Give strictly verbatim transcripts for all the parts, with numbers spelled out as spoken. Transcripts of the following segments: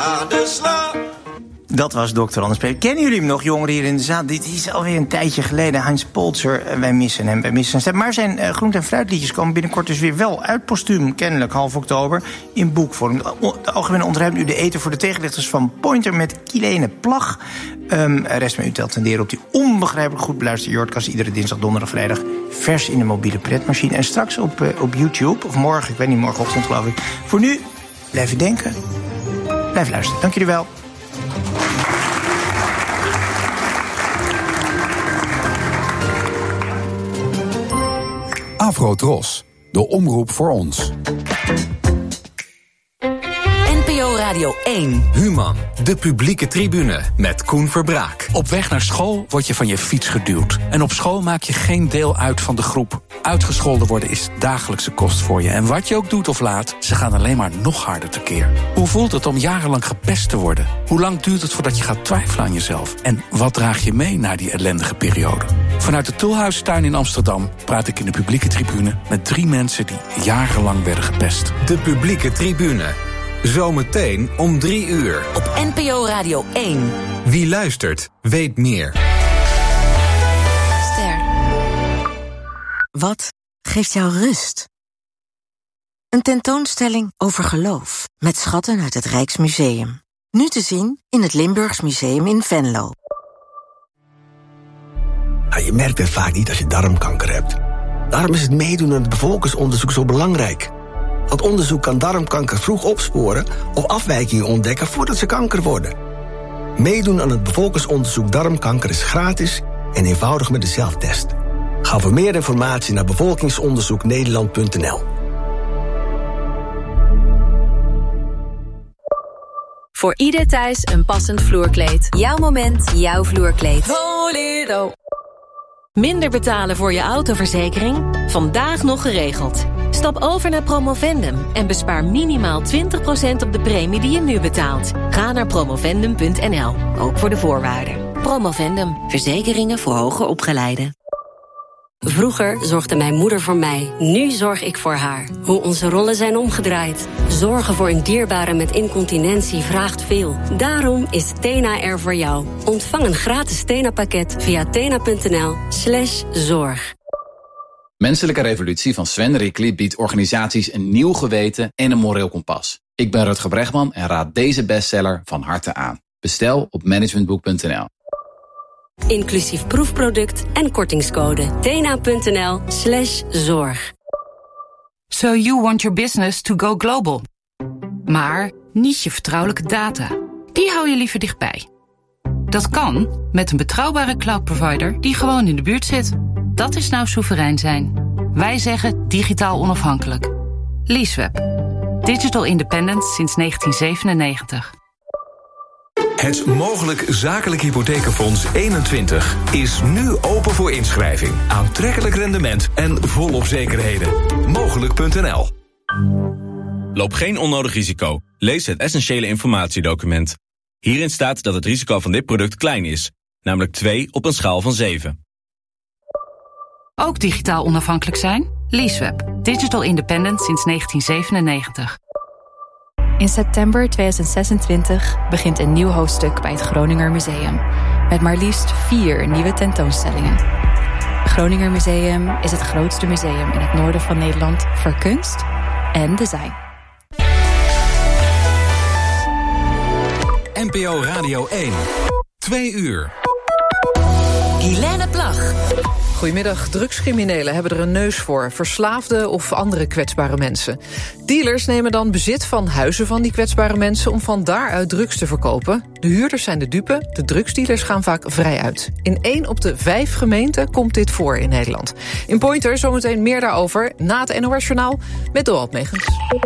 aan de slag. Dat was dokter Anders P. Kennen jullie hem nog, jongeren hier in de zaal? Dit is alweer een tijdje geleden. Heinz Polzer, wij missen hem, wij missen hem. Maar zijn uh, groente- en fruitliedjes komen binnenkort dus weer wel uit postuum. Kennelijk half oktober in boekvorm. De Algemene ontruimt u de eten voor de tegenlichters van Pointer met Kilene Plag. Um, rest me u te attenderen op die onbegrijpelijk goed beluisterde Jordkast. Iedere dinsdag, donderdag, vrijdag. Vers in de mobiele pretmachine. En straks op, uh, op YouTube, of morgen, ik weet niet, morgenochtend geloof ik. Voor nu, blijf denken. Blijf luisteren. Dank jullie wel. Afro-Tros, de omroep voor ons. N P O Radio één. Human, de publieke tribune met Koen Verbraak. Op weg naar school word je van je fiets geduwd. En op school maak je geen deel uit van de groep. Uitgescholden worden is dagelijkse kost voor je. En wat je ook doet of laat, ze gaan alleen maar nog harder tekeer. Hoe voelt het om jarenlang gepest te worden? Hoe lang duurt het voordat je gaat twijfelen aan jezelf? En wat draag je mee na die ellendige periode? Vanuit de Tulhuistuin in Amsterdam praat ik in de publieke tribune met drie mensen die jarenlang werden gepest. De publieke tribune. Zometeen om drie uur. Op N P O Radio één. Wie luistert, weet meer. Ster. Wat geeft jou rust? Een tentoonstelling over geloof met schatten uit het Rijksmuseum. Nu te zien in het Limburgs Museum in Venlo. Ja, je merkt het vaak niet als je darmkanker hebt. Daarom is het meedoen aan het bevolkingsonderzoek zo belangrijk. Want onderzoek kan darmkanker vroeg opsporen of afwijkingen ontdekken voordat ze kanker worden. Meedoen aan het bevolkingsonderzoek darmkanker is gratis en eenvoudig met de zelftest. Ga voor meer informatie naar bevolkingsonderzoek nederland punt n l. Voor ieder thuis een passend vloerkleed. Jouw moment, jouw vloerkleed. Volero. Minder betalen voor je autoverzekering? Vandaag nog geregeld. Stap over naar Promovendum en bespaar minimaal twintig procent op de premie die je nu betaalt. Ga naar promovendum punt n l, ook voor de voorwaarden. Promovendum, verzekeringen voor hoger opgeleiden. Vroeger zorgde mijn moeder voor mij, nu zorg ik voor haar. Hoe onze rollen zijn omgedraaid. Zorgen voor een dierbare met incontinentie vraagt veel. Daarom is Tena er voor jou. Ontvang een gratis Tena-pakket via tena.nl slash zorg. Menselijke Revolutie van Sven Rickli biedt organisaties een nieuw geweten en een moreel kompas. Ik ben Rutger Bregman en raad deze bestseller van harte aan. Bestel op managementboek punt n l. Inclusief proefproduct en kortingscode. tena.nl slash zorg. So you want your business to go global. Maar niet je vertrouwelijke data. Die hou je liever dichtbij. Dat kan met een betrouwbare cloud provider die gewoon in de buurt zit. Dat is nou soeverein zijn. Wij zeggen digitaal onafhankelijk. Leaseweb. Digital independence sinds negentien zevenennegentig. Het Mogelijk Zakelijk Hypothekenfonds eenentwintig is nu open voor inschrijving. Aantrekkelijk rendement en volop zekerheden. Mogelijk punt n l. Loop geen onnodig risico. Lees het essentiële informatiedocument. Hierin staat dat het risico van dit product klein is. Namelijk twee op een schaal van zeven. Ook digitaal onafhankelijk zijn? Leaseweb. Digital independent sinds negentien zevenennegentig. In september tweeduizend zesentwintig begint een nieuw hoofdstuk bij het Groninger Museum. Met maar liefst vier nieuwe tentoonstellingen. Het Groninger Museum is het grootste museum in het noorden van Nederland voor kunst en design. N P O Radio één. Twee uur. Kilene Plag. Goedemiddag. Drugscriminelen hebben er een neus voor. Verslaafden of andere kwetsbare mensen. Dealers nemen dan bezit van huizen van die kwetsbare mensen om van daaruit drugs te verkopen. De huurders zijn de dupe. De drugsdealers gaan vaak vrij uit. In één op de vijf gemeenten komt dit voor in Nederland. In Pointer zometeen meer daarover na het N O S-journaal met Dorald Megens.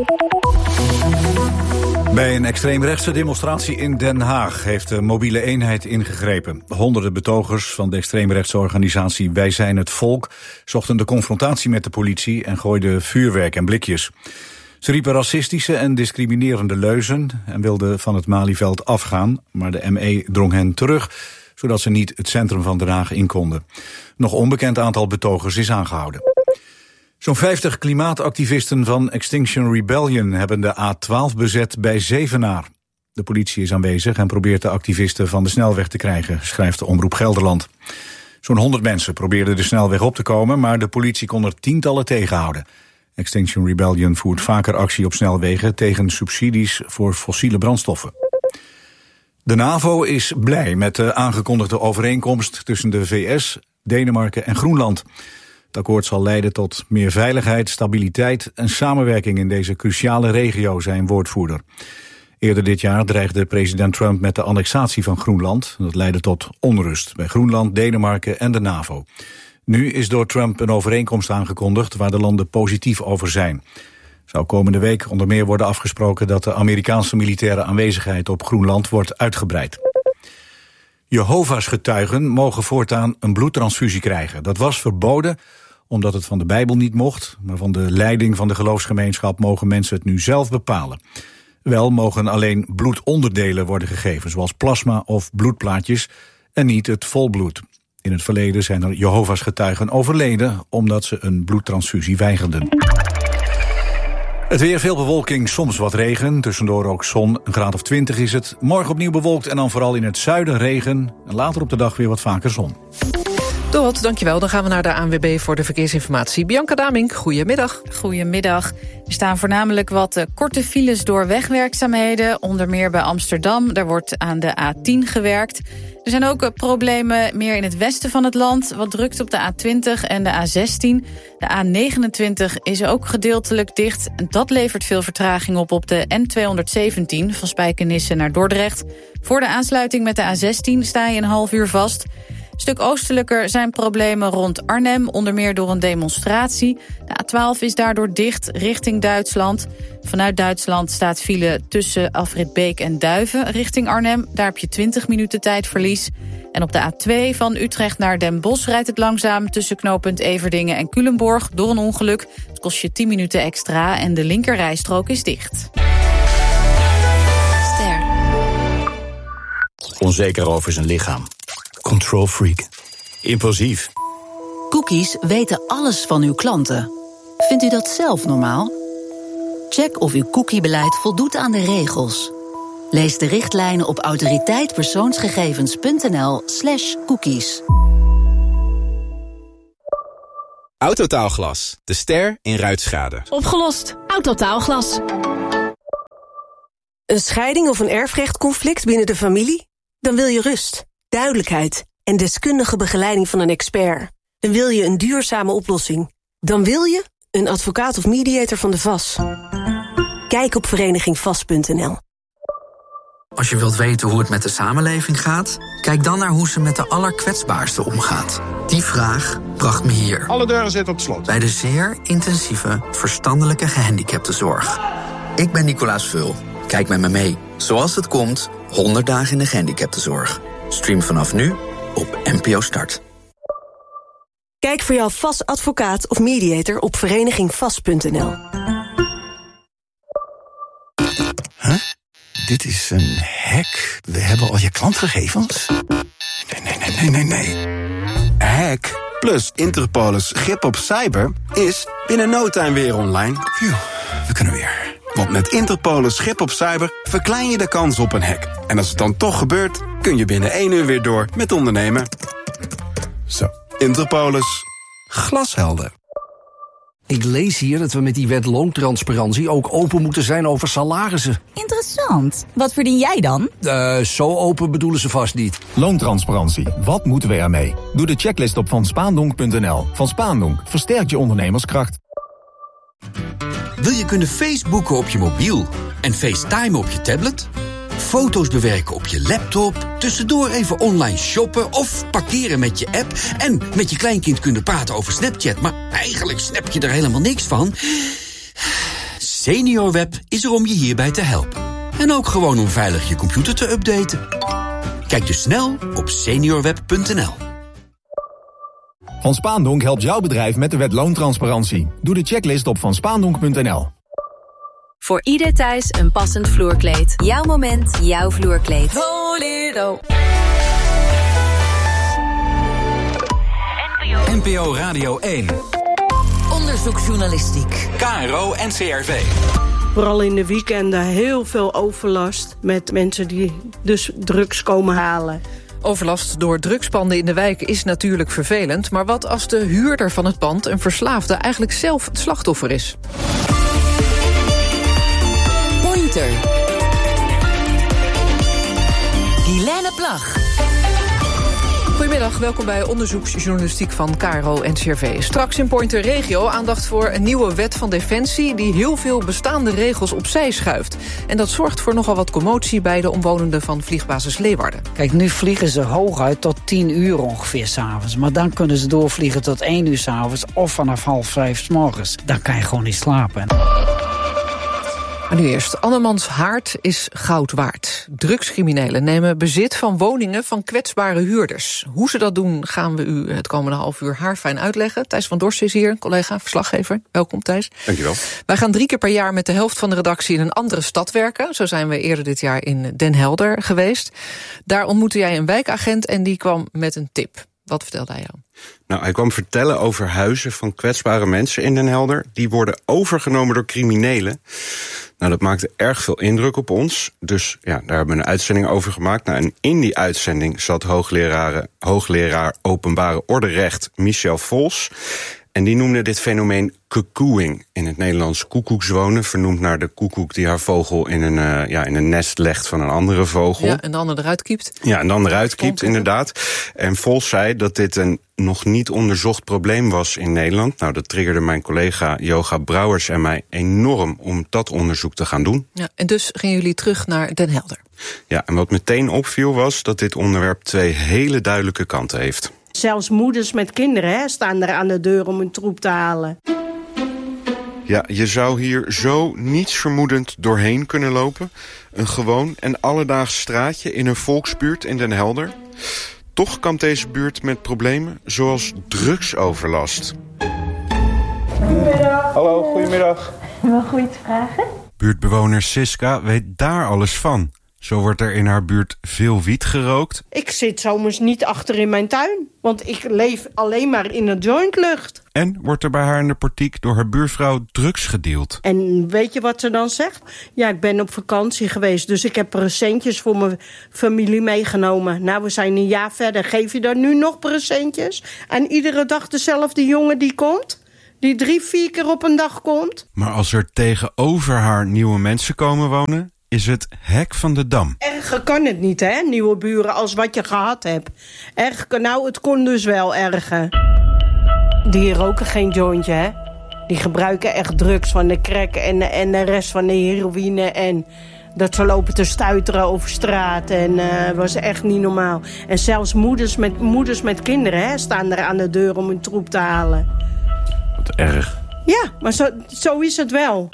Bij een extreemrechtse demonstratie in Den Haag heeft de mobiele eenheid ingegrepen. Honderden betogers van de extreemrechtse organisatie Wij zijn het Volk zochten de confrontatie met de politie en gooiden vuurwerk en blikjes. Ze riepen racistische en discriminerende leuzen en wilden van het Malieveld afgaan, maar de M E drong hen terug, zodat ze niet het centrum van Den Haag in konden. Nog onbekend aantal betogers is aangehouden. Zo'n vijftig klimaatactivisten van Extinction Rebellion hebben de A twaalf bezet bij Zevenaar. De politie is aanwezig en probeert de activisten van de snelweg te krijgen, schrijft de Omroep Gelderland. Zo'n honderd mensen probeerden de snelweg op te komen, maar de politie kon er tientallen tegenhouden. Extinction Rebellion voert vaker actie op snelwegen tegen subsidies voor fossiele brandstoffen. De NAVO is blij met de aangekondigde overeenkomst tussen de V S, Denemarken en Groenland. Het akkoord zal leiden tot meer veiligheid, stabiliteit en samenwerking in deze cruciale regio, zei een woordvoerder. Eerder dit jaar dreigde president Trump met de annexatie van Groenland. Dat leidde tot onrust bij Groenland, Denemarken en de NAVO. Nu is door Trump een overeenkomst aangekondigd waar de landen positief over zijn. Zou komende week onder meer worden afgesproken dat de Amerikaanse militaire aanwezigheid op Groenland wordt uitgebreid. Jehovah's getuigen mogen voortaan een bloedtransfusie krijgen. Dat was verboden omdat het van de Bijbel niet mocht, maar van de leiding van de geloofsgemeenschap mogen mensen het nu zelf bepalen. Wel mogen alleen bloedonderdelen worden gegeven, zoals plasma of bloedplaatjes, en niet het volbloed. In het verleden zijn er Jehovah's getuigen overleden omdat ze een bloedtransfusie weigerden. Het weer, veel bewolking, soms wat regen. Tussendoor ook zon, een graad of twintig is het. Morgen opnieuw bewolkt en dan vooral in het zuiden regen. En later op de dag weer wat vaker zon. Dorot, dankjewel. Dan gaan we naar de A N W B voor de verkeersinformatie. Bianca Damink, goedemiddag. Goedemiddag. Er staan voornamelijk wat uh, korte files door wegwerkzaamheden. Onder meer bij Amsterdam. Daar wordt aan de A tien gewerkt. Er zijn ook uh, problemen meer in het westen van het land. Wat drukt op de A twintig en de A zestien. De A negenentwintig is ook gedeeltelijk dicht. En dat levert veel vertraging op op de N tweehonderdzeventien... van Spijkenisse naar Dordrecht. Voor de aansluiting met de A zestien sta je een half uur vast. Een stuk oostelijker zijn problemen rond Arnhem, onder meer door een demonstratie. De A twaalf is daardoor dicht richting Duitsland. Vanuit Duitsland staat file tussen Afrit Beek en Duiven richting Arnhem. Daar heb je twintig minuten tijdverlies. En op de A twee van Utrecht naar Den Bosch rijdt het langzaam tussen knooppunt Everdingen en Culemborg door een ongeluk. Het kost je tien minuten extra en de linkerrijstrook is dicht. Ster. Onzeker over zijn lichaam. Control freak. Impulsief. Cookies weten alles van uw klanten. Vindt u dat zelf normaal? Check of uw cookiebeleid voldoet aan de regels. Lees de richtlijnen op autoriteitpersoonsgegevens.nl slash cookies. Autotaalglas, de ster in ruitschade. Opgelost. Autotaalglas. Een scheiding of een erfrechtconflict binnen de familie? Dan wil je rust, duidelijkheid en deskundige begeleiding van een expert. Dan wil je een duurzame oplossing. Dan wil je een advocaat of mediator van de V A S. Kijk op vereniging V A S punt n l. Als je wilt weten hoe het met de samenleving gaat, kijk dan naar hoe ze met de allerkwetsbaarsten omgaat. Die vraag bracht me hier. Alle deuren zitten op slot. Bij de zeer intensieve verstandelijke gehandicaptenzorg. Ik ben Nicolaas Vul. Kijk met me mee. Zoals het komt, honderd dagen in de gehandicaptenzorg. Stream vanaf nu op N P O Start. Kijk voor jouw V A S advocaat of mediator op vereniging V A S punt n l. Huh? Dit is een hack. We hebben al je klantgegevens. Nee, nee, nee, nee, nee, nee. Hack plus Interpolis grip op cyber is binnen no time weer online. Phew, we kunnen weer. Want met Interpolis grip op cyber verklein je de kans op een hack. En als het dan toch gebeurt, kun je binnen één uur weer door met ondernemen. Zo, Interpolis. Glashelder. Ik lees hier dat we met die wet loontransparantie ook open moeten zijn over salarissen. Interessant. Wat verdien jij dan? Uh, zo open bedoelen ze vast niet. Loontransparantie. Wat moeten we ermee? Doe de checklist op van spaandonk punt n l. Van Spaandonk versterkt je ondernemerskracht. Wil je kunnen Facebooken op je mobiel en FaceTime op je tablet? Foto's bewerken op je laptop, tussendoor even online shoppen of parkeren met je app en met je kleinkind kunnen praten over Snapchat, maar eigenlijk snap je er helemaal niks van? SeniorWeb is er om je hierbij te helpen. En ook gewoon om veilig je computer te updaten. Kijk dus snel op seniorweb punt n l. Van Spaandonk helpt jouw bedrijf met de wet loontransparantie. Doe de checklist op van spaandonk punt n l. Voor ieder thuis een passend vloerkleed. Jouw moment, jouw vloerkleed. Volero. N P O Radio één. Onderzoeksjournalistiek. K R O N C R V. Vooral in de weekenden heel veel overlast met mensen die dus drugs komen halen. Overlast door drugspanden in de wijk is natuurlijk vervelend. Maar wat als de huurder van het pand, een verslaafde, eigenlijk zelf het slachtoffer is? Pointer. Guilaine Plag. Goedemiddag, welkom bij onderzoeksjournalistiek van K R O en N C R V. Straks in Pointer Regio aandacht voor een nieuwe wet van Defensie die heel veel bestaande regels opzij schuift. En dat zorgt voor nogal wat commotie bij de omwonenden van vliegbasis Leeuwarden. Kijk, nu vliegen ze hooguit tot tien uur ongeveer 's avonds. Maar dan kunnen ze doorvliegen tot één uur 's avonds of vanaf half vijf 's morgens. Dan kan je gewoon niet slapen. Maar nu eerst, andermans haard is goud waard. Drugscriminelen nemen bezit van woningen van kwetsbare huurders. Hoe ze dat doen gaan we u het komende half uur haarfijn uitleggen. Thijs van Dorst is hier, collega, verslaggever. Welkom Thijs. Dankjewel. Wij gaan drie keer per jaar met de helft van de redactie in een andere stad werken. Zo zijn we eerder dit jaar in Den Helder geweest. Daar ontmoette jij een wijkagent en die kwam met een tip. Wat vertelde hij jou? Nou, hij kwam vertellen over huizen van kwetsbare mensen in Den Helder. Die worden overgenomen door criminelen. Nou, dat maakte erg veel indruk op ons. Dus ja, daar hebben we een uitzending over gemaakt. Nou, en in die uitzending zat hoogleraar, hoogleraar openbare orderecht Michel Vols. En die noemde dit fenomeen cuckooing, in het Nederlands koekoekswonen, vernoemd naar de koekoek die haar vogel in een, uh, ja, in een nest legt van een andere vogel. Ja, en de ander eruit kiept. Ja, en dan eruit kiept, inderdaad. En Vols zei dat dit een nog niet onderzocht probleem was in Nederland. Nou, dat triggerde mijn collega Yoga Brouwers en mij enorm om dat onderzoek te gaan doen. Ja, en dus gingen jullie terug naar Den Helder. Ja, en wat meteen opviel was dat dit onderwerp twee hele duidelijke kanten heeft. Zelfs moeders met kinderen hè, staan er aan de deur om hun troep te halen. Ja, je zou hier zo nietsvermoedend doorheen kunnen lopen. Een gewoon en alledaags straatje in een volksbuurt in Den Helder. Toch kampt deze buurt met problemen zoals drugsoverlast. Goedemiddag. Hallo, goedemiddag. Mag ik iets vragen? Buurtbewoner Siska weet daar alles van. Zo wordt er in haar buurt veel wiet gerookt. Ik zit zomers niet achter in mijn tuin, want ik leef alleen maar in een jointlucht. En wordt er bij haar in de portiek door haar buurvrouw drugs gedeeld. En weet je wat ze dan zegt? Ja, ik ben op vakantie geweest, dus ik heb presentjes voor mijn familie meegenomen. Nou, we zijn een jaar verder. Geef je dan nu nog presentjes? En iedere dag dezelfde jongen die komt? Die drie, vier keer op een dag komt? Maar als er tegenover haar nieuwe mensen komen wonen, is het hek van de dam. Erger kan het niet, hè, nieuwe buren, als wat je gehad hebt. Erger, nou, het kon dus wel erger. Die roken geen jointje, hè. Die gebruiken echt drugs van de crack en, en de rest van de heroïne. En dat ze lopen te stuiteren over straat. En uh, was echt niet normaal. En zelfs moeders met, moeders met kinderen hè, staan er aan de deur om hun troep te halen. Wat erg. Ja, maar zo, zo is het wel.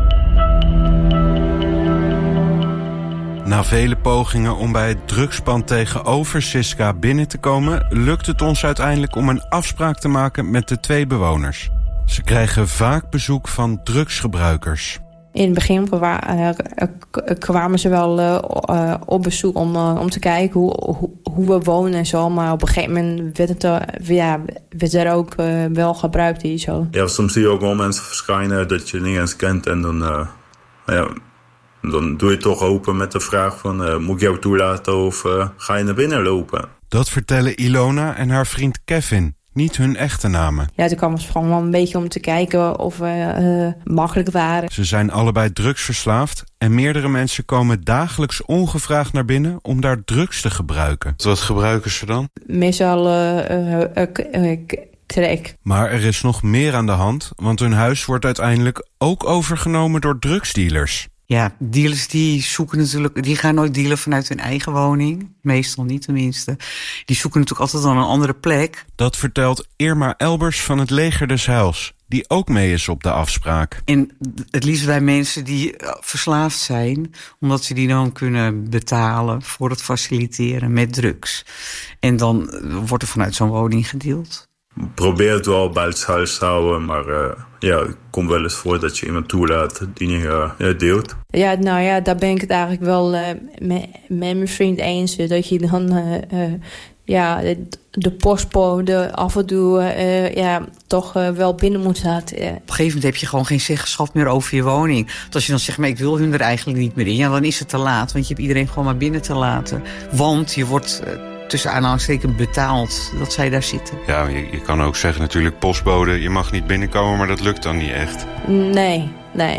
Na vele pogingen om bij het drugspand tegenover Siska binnen te komen, lukt het ons uiteindelijk om een afspraak te maken met de twee bewoners. Ze krijgen vaak bezoek van drugsgebruikers. In het begin kwamen ze wel uh, op bezoek om, uh, om te kijken hoe, hoe, hoe we wonen en zo. Maar op een gegeven moment werd, het, uh, ja, werd er ook uh, wel gebruikt hier zo. Ja, soms zie je ook wel mensen verschijnen dat je niet eens kent en dan... Uh, ja, Dan doe je toch open met de vraag van, uh, moet ik jou toelaten of uh, ga je naar binnen lopen? Dat vertellen Ilona en haar vriend Kevin, niet hun echte namen. Ja, toen kwam het gewoon wel een beetje om te kijken of we uh, makkelijk waren. Ze zijn allebei drugsverslaafd en meerdere mensen komen dagelijks ongevraagd naar binnen om daar drugs te gebruiken. Wat gebruiken ze dan? Meestal uh, uh, uh, uh, crack. Maar er is nog meer aan de hand, want hun huis wordt uiteindelijk ook overgenomen door drugsdealers. Ja, dealers die zoeken natuurlijk, die gaan nooit dealen vanuit hun eigen woning. Meestal niet tenminste. Die zoeken natuurlijk altijd aan een andere plek. Dat vertelt Irma Elbers van het Leger des Heils, die ook mee is op de afspraak. En het liefst bij mensen die verslaafd zijn, omdat ze die dan kunnen betalen voor het faciliteren met drugs. En dan wordt er vanuit zo'n woning gedeeld. Probeer het wel bij het huis te houden, maar uh, ja, het komt wel eens voor dat je iemand toelaat die niet uh, deelt. Ja, nou ja, daar ben ik het eigenlijk wel uh, met, met mijn vriend eens. Dat je dan uh, uh, ja, de, de postbode af en toe uh, ja, toch uh, wel binnen moet laten. Uh. Op een gegeven moment heb je gewoon geen zeggenschap meer over je woning. Want als je dan zegt, maar ik wil hun er eigenlijk niet meer in, ja, dan is het te laat. Want je hebt iedereen gewoon maar binnen te laten. Want je wordt uh, tussen aanhalingstekens betaald dat zij daar zitten. Ja, je, je kan ook zeggen natuurlijk, postbode, je mag niet binnenkomen, maar dat lukt dan niet echt. Nee, nee.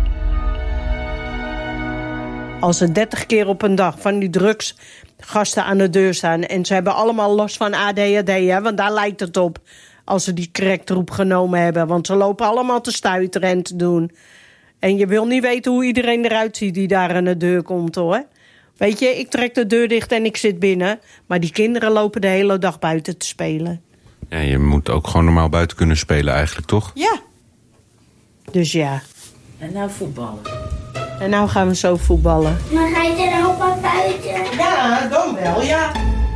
Als er dertig keer op een dag van die drugsgasten aan de deur staan en ze hebben allemaal last van A D H D, hè, want daar lijkt het op als ze die cracktroep genomen hebben. Want ze lopen allemaal te stuiteren en te doen. En je wil niet weten hoe iedereen eruit ziet die daar aan de deur komt, hoor. Weet je, ik trek de deur dicht en ik zit binnen. Maar die kinderen lopen de hele dag buiten te spelen. Ja, je moet ook gewoon normaal buiten kunnen spelen eigenlijk, toch? Ja. Dus ja. En nou voetballen. En nou gaan we zo voetballen. Maar ga je er ook wel buiten? Ja, dan wel, ja.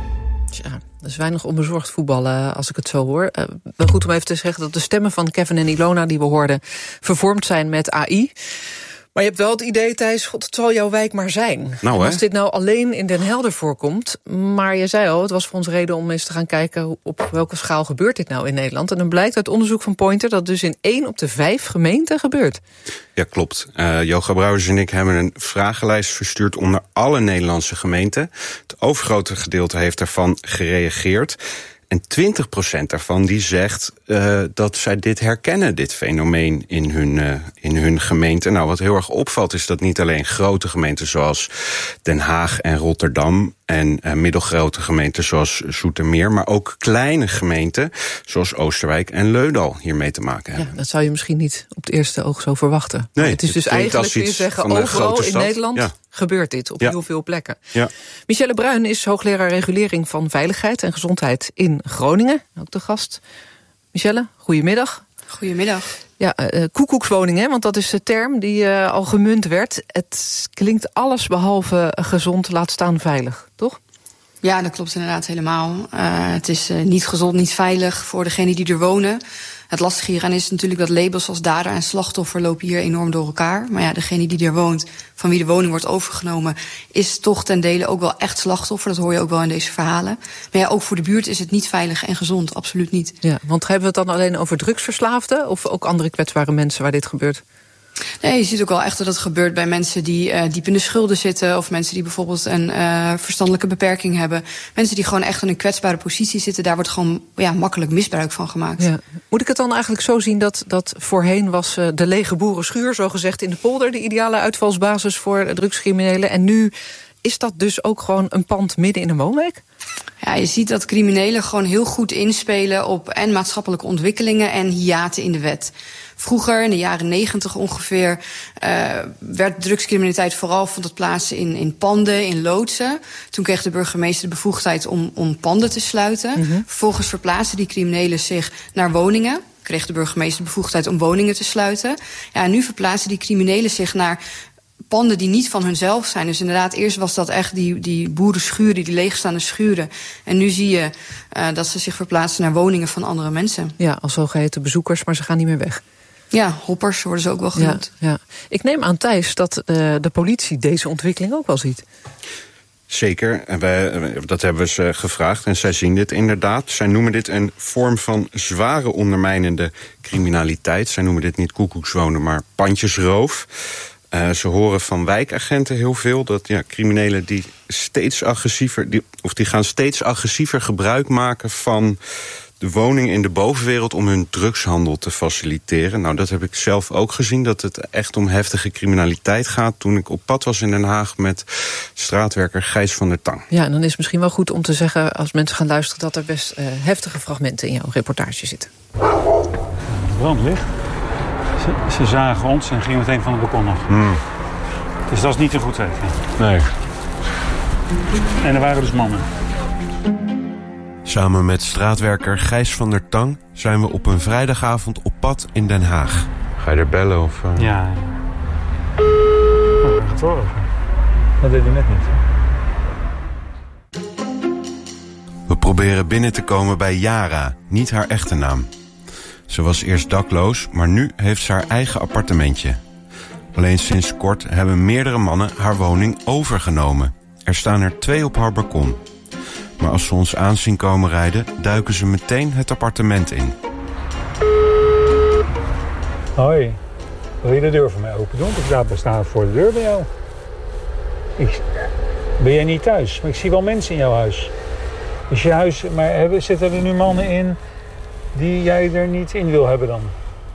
Tja, dat is weinig onbezorgd voetballen als ik het zo hoor. Uh, wel goed om even te zeggen dat de stemmen van Kevin en Ilona die we hoorden vervormd zijn met A I. Maar je hebt wel het idee, Thijs, god, het zal jouw wijk maar zijn. Nou, als dit nou alleen in Den Helder voorkomt. Maar je zei al, het was voor ons reden om eens te gaan kijken op welke schaal gebeurt dit nou in Nederland. En dan blijkt uit onderzoek van Pointer dat dus in één op de vijf gemeenten gebeurt. Ja, klopt. Uh, Joga Brouwers en ik hebben een vragenlijst verstuurd onder alle Nederlandse gemeenten. Het overgrote gedeelte heeft daarvan gereageerd. En twintig procent daarvan die zegt uh, dat zij dit herkennen, dit fenomeen in hun, uh, in hun gemeente. Nou, wat heel erg opvalt is dat niet alleen grote gemeenten zoals Den Haag en Rotterdam en uh, middelgrote gemeenten zoals Zoetermeer, maar ook kleine gemeenten zoals Oosterwijk en Leudal hiermee te maken hebben. Ja, dat zou je misschien niet op het eerste oog zo verwachten. Nee, het is dus het eigenlijk, kun je zeggen, overal in Nederland ja. gebeurt dit op ja. heel veel plekken. Ja. Michelle Bruin is hoogleraar regulering van veiligheid en gezondheid in Groningen. Ook de gast. Michelle, goedemiddag. Goedemiddag. Ja, uh, koekoekswoningen, want dat is de term die uh, al gemunt werd. Het klinkt alles behalve gezond, laat staan veilig, toch? Ja, dat klopt inderdaad helemaal. Uh, het is uh, niet gezond, niet veilig voor degenen die er wonen. Het lastige hieraan is natuurlijk dat labels als dader en slachtoffer lopen hier enorm door elkaar. Maar ja, degene die er woont, van wie de woning wordt overgenomen, is toch ten dele ook wel echt slachtoffer. Dat hoor je ook wel in deze verhalen. Maar ja, ook voor de buurt is het niet veilig en gezond, absoluut niet. Ja, want hebben we het dan alleen over drugsverslaafden of ook andere kwetsbare mensen waar dit gebeurt? Nee, je ziet ook wel echt dat het gebeurt bij mensen die uh, diep in de schulden zitten, of mensen die bijvoorbeeld een uh, verstandelijke beperking hebben. Mensen die gewoon echt in een kwetsbare positie zitten, daar wordt gewoon ja, makkelijk misbruik van gemaakt. Ja. Moet ik het dan eigenlijk zo zien dat, dat voorheen was uh, de lege boerenschuur, zogezegd in de polder, de ideale uitvalsbasis voor drugscriminelen, en nu is dat dus ook gewoon een pand midden in een woonwijk? Ja, je ziet dat criminelen gewoon heel goed inspelen op en maatschappelijke ontwikkelingen en hiaten in de wet. Vroeger, in de jaren negentig ongeveer, uh, werd drugscriminaliteit vooral vond het plaatsen in, in panden, in loodsen. Toen kreeg de burgemeester de bevoegdheid om, om panden te sluiten. Mm-hmm. Vervolgens verplaatsten die criminelen zich naar woningen. Kreeg de burgemeester de bevoegdheid om woningen te sluiten. Ja, en nu verplaatsen die criminelen zich naar panden die niet van hunzelf zijn. Dus inderdaad, eerst was dat echt die, die boerenschuren, die leegstaande schuren. En nu zie je uh, dat ze zich verplaatsen naar woningen van andere mensen. Ja, als zogeheten bezoekers, maar ze gaan niet meer weg. Ja, hoppers worden ze ook wel genoemd. Ja, ja. Ik neem aan, Thijs, dat uh, de politie deze ontwikkeling ook wel ziet. Zeker, en wij, dat hebben we ze gevraagd en zij zien dit inderdaad. Zij noemen dit een vorm van zware ondermijnende criminaliteit. Zij noemen dit niet koekoekswonen, maar pandjesroof. Uh, ze horen van wijkagenten heel veel dat ja, criminelen die steeds agressiever, die, of die gaan steeds agressiever gebruik maken van de woning in de bovenwereld om hun drugshandel te faciliteren. Nou, dat heb ik zelf ook gezien, dat het echt om heftige criminaliteit gaat toen ik op pad was in Den Haag met straatwerker Gijs van der Tang. Ja, en dan is het misschien wel goed om te zeggen, als mensen gaan luisteren, dat er best uh, heftige fragmenten in jouw reportage zitten. Brandlicht. Ze, ze zagen ons en gingen meteen van het balkon af. Hmm. Dus dat is niet een goed teken. Nee. En er waren dus mannen. Samen met straatwerker Gijs van der Tang zijn we op een vrijdagavond op pad in Den Haag. Ga je er bellen of? Uh... Ja. Oh, dat gaat horen. Dat deed hij net niet. We proberen binnen te komen bij Yara, niet haar echte naam. Ze was eerst dakloos, maar nu heeft ze haar eigen appartementje. Alleen sinds kort hebben meerdere mannen haar woning overgenomen. Er staan er twee op haar balkon. Maar als ze ons aan zien komen rijden, duiken ze meteen het appartement in. Hoi, wil je de deur voor mij open doen? Ik sta, sta voor de deur bij jou. Ik, ben jij niet thuis? Maar ik zie wel mensen in jouw huis. Is je huis, maar hebben, zitten er nu mannen in die jij er niet in wil hebben dan?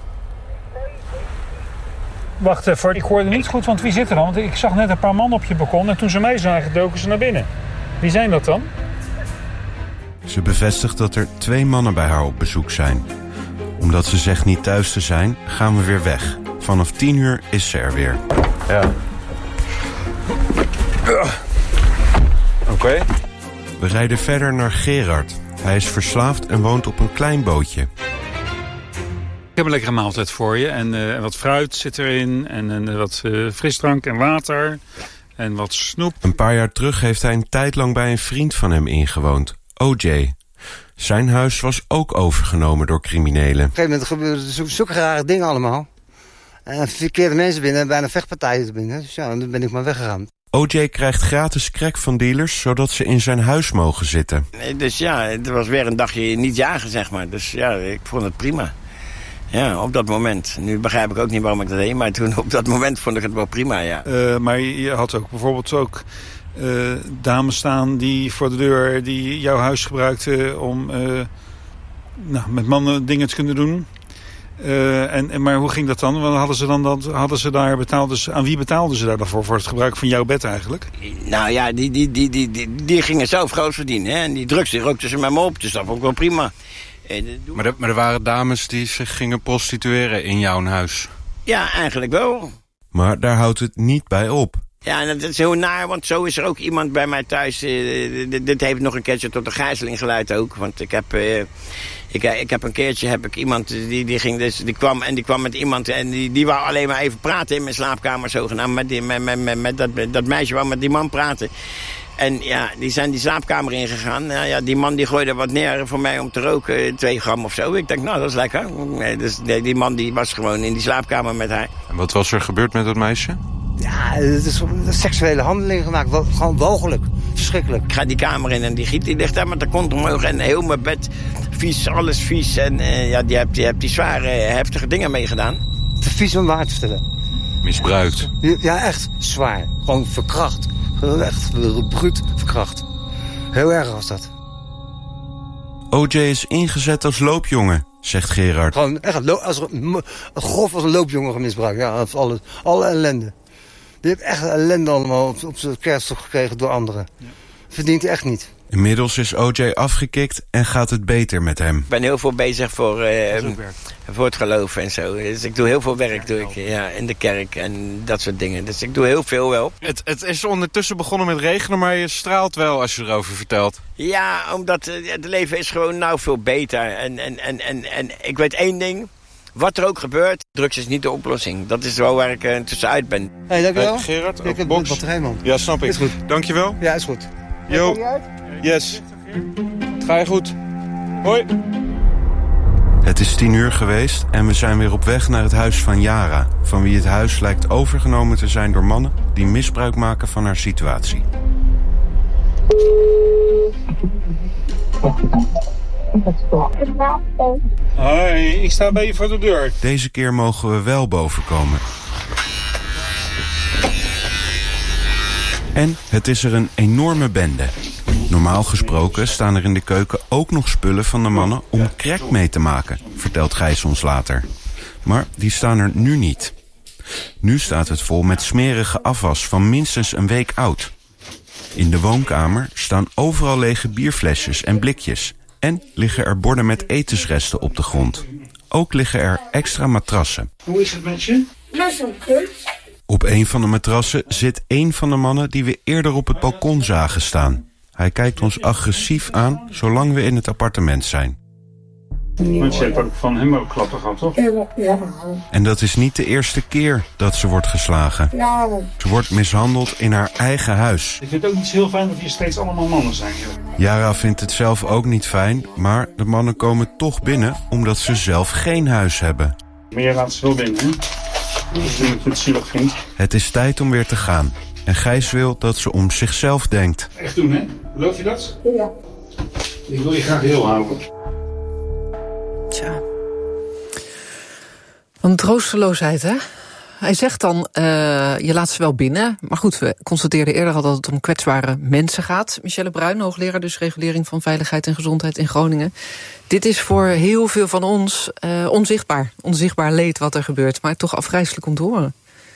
Wacht even, ik hoorde niet goed, want wie zit er dan? Want ik zag net een paar mannen op je balkon en toen ze mij zagen, doken ze naar binnen. Wie zijn dat dan? Ze bevestigt dat er twee mannen bij haar op bezoek zijn. Omdat ze zegt niet thuis te zijn, gaan we weer weg. Vanaf tien uur is ze er weer. Ja. Uh. Oké. Okay. We rijden verder naar Gerard. Hij is verslaafd en woont op een klein bootje. Ik heb een lekkere maaltijd voor je. En uh, wat fruit zit erin. En uh, wat uh, frisdrank en water. En wat snoep. Een paar jaar terug heeft hij een tijd lang bij een vriend van hem ingewoond. O J. Zijn huis was ook overgenomen door criminelen. Op een gegeven moment gebeurden zulke rare dingen allemaal. En verkeerde mensen binnen en bijna vechtpartijen binnen. Dus ja, dan ben ik maar weggegaan. O J krijgt gratis crack van dealers, zodat ze in zijn huis mogen zitten. Dus ja, het was weer een dagje niet jagen, zeg maar. Dus ja, ik vond het prima. Ja, op dat moment. Nu begrijp ik ook niet waarom ik dat deed, maar toen op dat moment vond ik het wel prima, ja. Uh, maar je had ook bijvoorbeeld ook uh, dames staan die voor de deur, die jouw huis gebruikten om uh, nou, met mannen dingen te kunnen doen. Uh, en, en, maar hoe ging dat dan? Want hadden ze dan dat, hadden ze daar betaalden ze, aan wie betaalden ze daar dan voor, voor het gebruik van jouw bed eigenlijk? Nou ja, die, die, die, die, die, die gingen zelf groot verdienen. Hè? En die drugs die rookten ze met me op, dus dat vond ik wel prima. Maar, de, maar er waren dames die zich gingen prostitueren in jouw huis? Ja, eigenlijk wel. Maar daar houdt het niet bij op. Ja, en dat is heel naar, want zo is er ook iemand bij mij thuis. Uh, dit, dit heeft nog een keertje tot een gijzeling geleid ook. Want ik heb, uh, ik, ik heb een keertje heb ik iemand die, die, ging dus, die, kwam, en die kwam met iemand en die, die wou alleen maar even praten in mijn slaapkamer zogenaamd. Met, die, met, met, met, met dat, dat meisje wou met die man praten. En ja, die zijn die slaapkamer ingegaan. Nou ja, die man die gooide wat neer voor mij om te roken, twee gram of zo. Ik denk, nou, dat is lekker. Nee, dus, nee, die man die was gewoon in die slaapkamer met haar. En wat was er gebeurd met dat meisje? Ja, het is een seksuele handeling gemaakt. Gewoon walgelijk. Verschrikkelijk. Ik ga die kamer in en die giet die ligt daar met de kont omhoog. En heel mijn bed vies, alles vies. En uh, ja, die hebt die, hebt die zware, heftige dingen meegedaan. Te vies om waar te vertellen. Misbruikt? Ja, echt zwaar. Gewoon verkracht. Gewoon echt bruut verkracht. Heel erg was dat. O J is ingezet als loopjongen, zegt Gerard. Gewoon echt als een, grof als een loopjongen misbruikt. Ja, alle, alle ellende. Die heeft echt ellende allemaal op, op zijn kerststok gekregen door anderen. Ja. Verdient hij echt niet. Inmiddels is O J afgekikt en gaat het beter met hem. Ik ben heel veel bezig voor, uh, voor het geloof en zo. Dus ik doe heel veel werk doe ik, ja, in de kerk en dat soort dingen. Dus ik doe heel veel wel. Het, het is ondertussen begonnen met regenen, maar je straalt wel als je erover vertelt. Ja, omdat uh, het leven is gewoon nou veel beter. En, en, en, en, en ik weet één ding. Wat er ook gebeurt, drugs is niet de oplossing. Dat is wel waar ik uh, tussenuit ben. Hé, hey, dankjewel. Hey, Gerard, ik heb box. een batterij, man. Ja, snap ik. Is goed. Dankjewel. Ja, is goed. Yo. Yes. Ga je goed. Hoi. Het is tien uur geweest en we zijn weer op weg naar het huis van Yara, van wie het huis lijkt overgenomen te zijn door mannen die misbruik maken van haar situatie. Hoi, ik sta bij je voor de deur. Deze keer mogen we wel boven komen. En het is er een enorme bende. Normaal gesproken staan er in de keuken ook nog spullen van de mannen om crack mee te maken, vertelt Gijs ons later. Maar die staan er nu niet. Nu staat het vol met smerige afwas van minstens een week oud. In de woonkamer staan overal lege bierflesjes en blikjes. En liggen er borden met etensresten op de grond. Ook liggen er extra matrassen. Hoe is het met je? Dat is een kut. Op een van de matrassen zit één van de mannen die we eerder op het balkon zagen staan. Hij kijkt ons agressief aan, zolang we in het appartement zijn. Want je hebt ook van hem ook klappen gehad, toch? Ja. En dat is niet de eerste keer dat ze wordt geslagen. Ze wordt mishandeld in haar eigen huis. Ik vind het ook niet zo heel fijn dat hier steeds allemaal mannen zijn. Joh. Yara vindt het zelf ook niet fijn, maar de mannen komen toch binnen omdat ze zelf geen huis hebben. Maar jij laat ze wel binnen, hè? Als je het zielig vindt. Het is tijd om weer te gaan. En Gijs wil dat ze om zichzelf denkt. Echt doen, hè? Geloof je dat? Ja. Ik wil je graag heel houden. Tja. Van troosteloosheid, hè? Hij zegt dan, uh, je laat ze wel binnen. Maar goed, we constateerden eerder al dat het om kwetsbare mensen gaat. Michelle Bruin, hoogleraar dus regulering van veiligheid en gezondheid in Groningen. Dit is voor heel veel van ons uh, onzichtbaar. Onzichtbaar leed wat er gebeurt, maar toch afgrijselijk om te horen.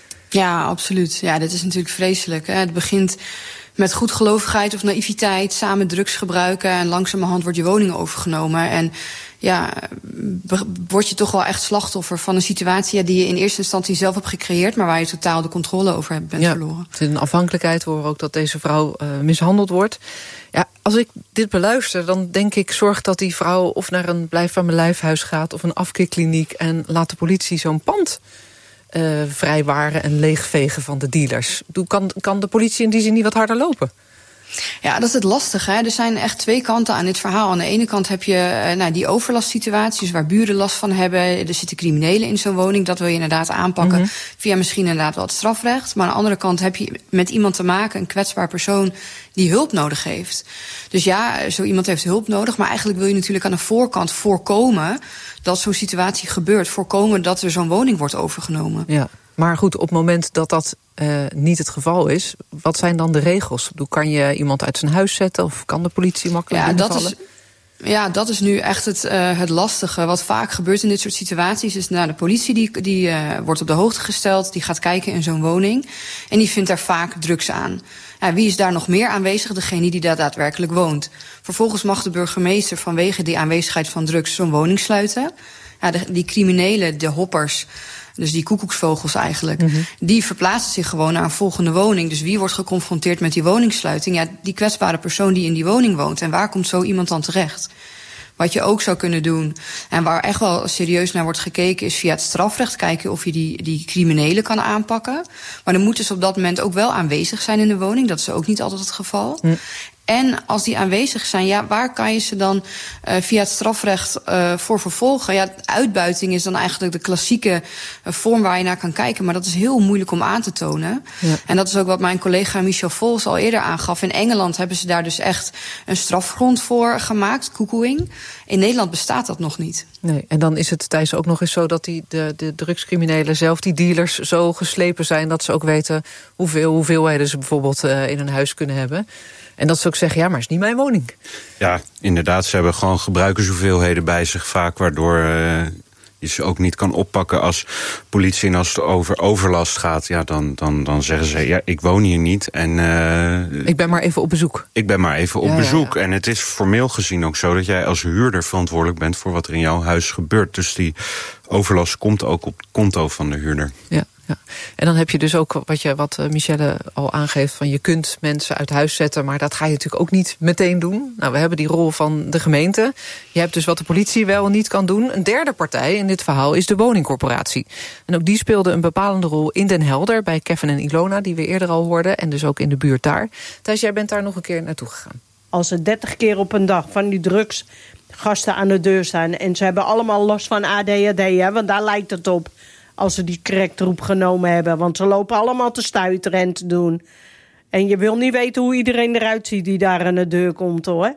Ja, absoluut. Ja, dit is natuurlijk vreselijk. Hè. Het begint met goedgelovigheid of naïviteit, samen drugs gebruiken en langzamerhand wordt je woning overgenomen. En ja, word je toch wel echt slachtoffer van een situatie die je in eerste instantie zelf hebt gecreëerd, maar waar je totaal de controle over hebt bent ja, verloren. Het is een afhankelijkheid. We horen ook dat deze vrouw uh, mishandeld wordt. Ja, als ik dit beluister, dan denk ik, zorg dat die vrouw of naar een blijf van mijn lijfhuis gaat of een afkeerkliniek en laat de politie zo'n pand uh, vrijwaren en leegvegen van de dealers. Kan, kan de politie in die zin niet wat harder lopen? Ja, dat is het lastige. Hè. Er zijn echt twee kanten aan dit verhaal. Aan de ene kant heb je uh, nou, die overlastsituaties waar buren last van hebben. Er zitten criminelen in zo'n woning. Dat wil je inderdaad aanpakken mm-hmm. via misschien inderdaad wel het strafrecht. Maar aan de andere kant heb je met iemand te maken, een kwetsbaar persoon die hulp nodig heeft. Dus ja, zo iemand heeft hulp nodig. Maar eigenlijk wil je natuurlijk aan de voorkant voorkomen dat zo'n situatie gebeurt. Voorkomen dat er zo'n woning wordt overgenomen. Ja. Maar goed, op het moment dat dat uh, niet het geval is, wat zijn dan de regels? Kan je iemand uit zijn huis zetten of kan de politie makkelijk ja, binnenvallen? Dat is, ja, dat is nu echt het, uh, het lastige. Wat vaak gebeurt in dit soort situaties is, nou, de politie die, die uh, wordt op de hoogte gesteld, die gaat kijken in zo'n woning en die vindt daar vaak drugs aan. Ja, wie is daar nog meer aanwezig? Degene die daar daadwerkelijk woont. Vervolgens mag de burgemeester vanwege die aanwezigheid van drugs zo'n woning sluiten. Ja, de, die criminelen, de hoppers, dus die koekoeksvogels eigenlijk, mm-hmm. die verplaatsen zich gewoon naar een volgende woning. Dus wie wordt geconfronteerd met die woningssluiting? Ja, die kwetsbare persoon die in die woning woont. En waar komt zo iemand dan terecht? Wat je ook zou kunnen doen, en waar echt wel serieus naar wordt gekeken, is via het strafrecht kijken of je die, die criminelen kan aanpakken. Maar dan moeten ze op dat moment ook wel aanwezig zijn in de woning. Dat is ook niet altijd het geval. Mm. En als die aanwezig zijn, ja, waar kan je ze dan uh, via het strafrecht uh, voor vervolgen? Ja, uitbuiting is dan eigenlijk de klassieke uh, vorm waar je naar kan kijken. Maar dat is heel moeilijk om aan te tonen. Ja. En dat is ook wat mijn collega Michel Vols al eerder aangaf. In Engeland hebben ze daar dus echt een strafgrond voor gemaakt, cuckooing. In Nederland bestaat dat nog niet. Nee, en dan is het, Thijs, ook nog eens zo dat die, de, de drugscriminelen zelf, die dealers, zo geslepen zijn dat ze ook weten hoeveel hoeveelheden ze bijvoorbeeld uh, in een huis kunnen hebben. En dat ze ook zeggen, ja, maar het is niet mijn woning. Ja, inderdaad. Ze hebben gewoon gebruikershoeveelheden bij zich vaak, waardoor uh, je ze ook niet kan oppakken als politie. En als het over overlast gaat, ja, dan, dan, dan zeggen ze, ja, ik woon hier niet. En, uh, ik ben maar even op bezoek. Ik ben maar even op ja, bezoek. Ja, ja. En het is formeel gezien ook zo dat jij als huurder verantwoordelijk bent voor wat er in jouw huis gebeurt. Dus die overlast komt ook op het konto van de huurder. Ja. Ja. En dan heb je dus ook wat, je, wat Michelle al aangeeft, van je kunt mensen uit huis zetten, maar dat ga je natuurlijk ook niet meteen doen. Nou, we hebben die rol van de gemeente. Je hebt dus wat de politie wel en niet kan doen. Een derde partij in dit verhaal is de woningcorporatie. En ook die speelde een bepalende rol in Den Helder bij Kevin en Ilona, die we eerder al hoorden, en dus ook in de buurt daar. Thijs, jij bent daar nog een keer naartoe gegaan. Als er dertig keer op een dag van die drugsgasten aan de deur staan en ze hebben allemaal last van A D H D, hè, want daar lijkt het op. Als ze die cracktroep genomen hebben. Want ze lopen allemaal te stuiteren en te doen. En je wil niet weten hoe iedereen eruit ziet die daar aan de deur komt, hoor.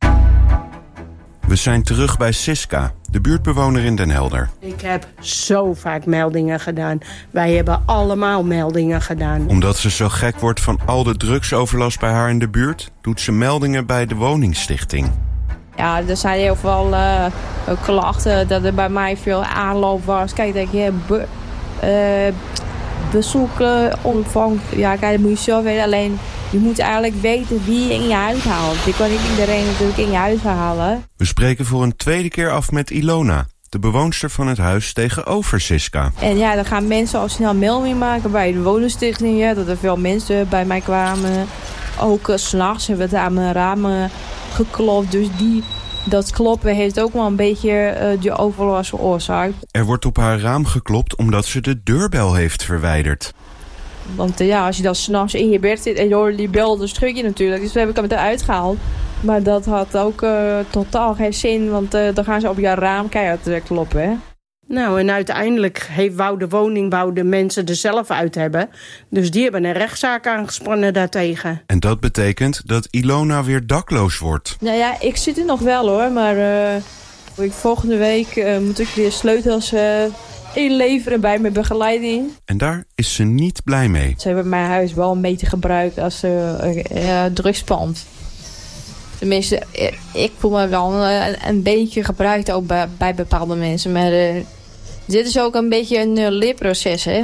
We zijn terug bij Siska, de buurtbewoner in Den Helder. Ik heb zo vaak meldingen gedaan. Wij hebben allemaal meldingen gedaan. Omdat ze zo gek wordt van al de drugsoverlast bij haar in de buurt, doet ze meldingen bij de woningstichting. Ja, er zijn heel veel uh, klachten dat er bij mij veel aanloop was. Kijk, denk je, be, uh, bezoeken, omvang. Ja, kijk, dat moet je zo weten. Alleen, je moet eigenlijk weten wie je in je huis haalt. Je kan niet iedereen natuurlijk in je huis halen. We spreken voor een tweede keer af met Ilona, de bewoonster van het huis tegenover Siska. En ja, dan gaan mensen al snel melding maken bij de woningstichting. Ja, dat er veel mensen bij mij kwamen. Ook uh, 's nachts hebben we het aan mijn ramen geklopt. Dus die, dat kloppen heeft ook wel een beetje uh, die overlast veroorzaakt. Er wordt op haar raam geklopt omdat ze de deurbel heeft verwijderd. Want uh, ja, als je dan 's nachts in je bed zit en je hoort die bel, dan schrik je natuurlijk. Dus toen heb ik hem eruit gehaald. Maar dat had ook uh, totaal geen zin, want uh, dan gaan ze op je raam keihard kloppen, hè. Nou, en uiteindelijk heeft, wou de woningbouw de mensen er zelf uit hebben. Dus die hebben een rechtszaak aangespannen daartegen. En dat betekent dat Ilona weer dakloos wordt. Nou ja, ik zit er nog wel hoor, maar uh, volgende week uh, moet ik weer sleutels uh, inleveren bij mijn begeleiding. En daar is ze niet blij mee. Ze hebben mijn huis wel een beetje gebruikt als uh, uh, drugspand. Tenminste, ik voel me wel een, een beetje gebruikt ook bij, bij bepaalde mensen. Maar uh, dit is ook een beetje een uh, leerproces, hè.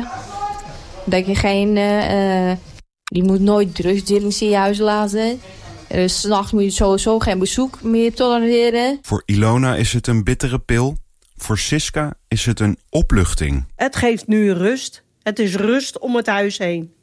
Dat je geen... Uh, uh, je moet nooit drugsdealings in je huis laten. Uh, 's Nachts moet je sowieso geen bezoek meer tolereren. Voor Ilona is het een bittere pil. Voor Siska is het een opluchting. Het geeft nu rust. Het is rust om het huis heen.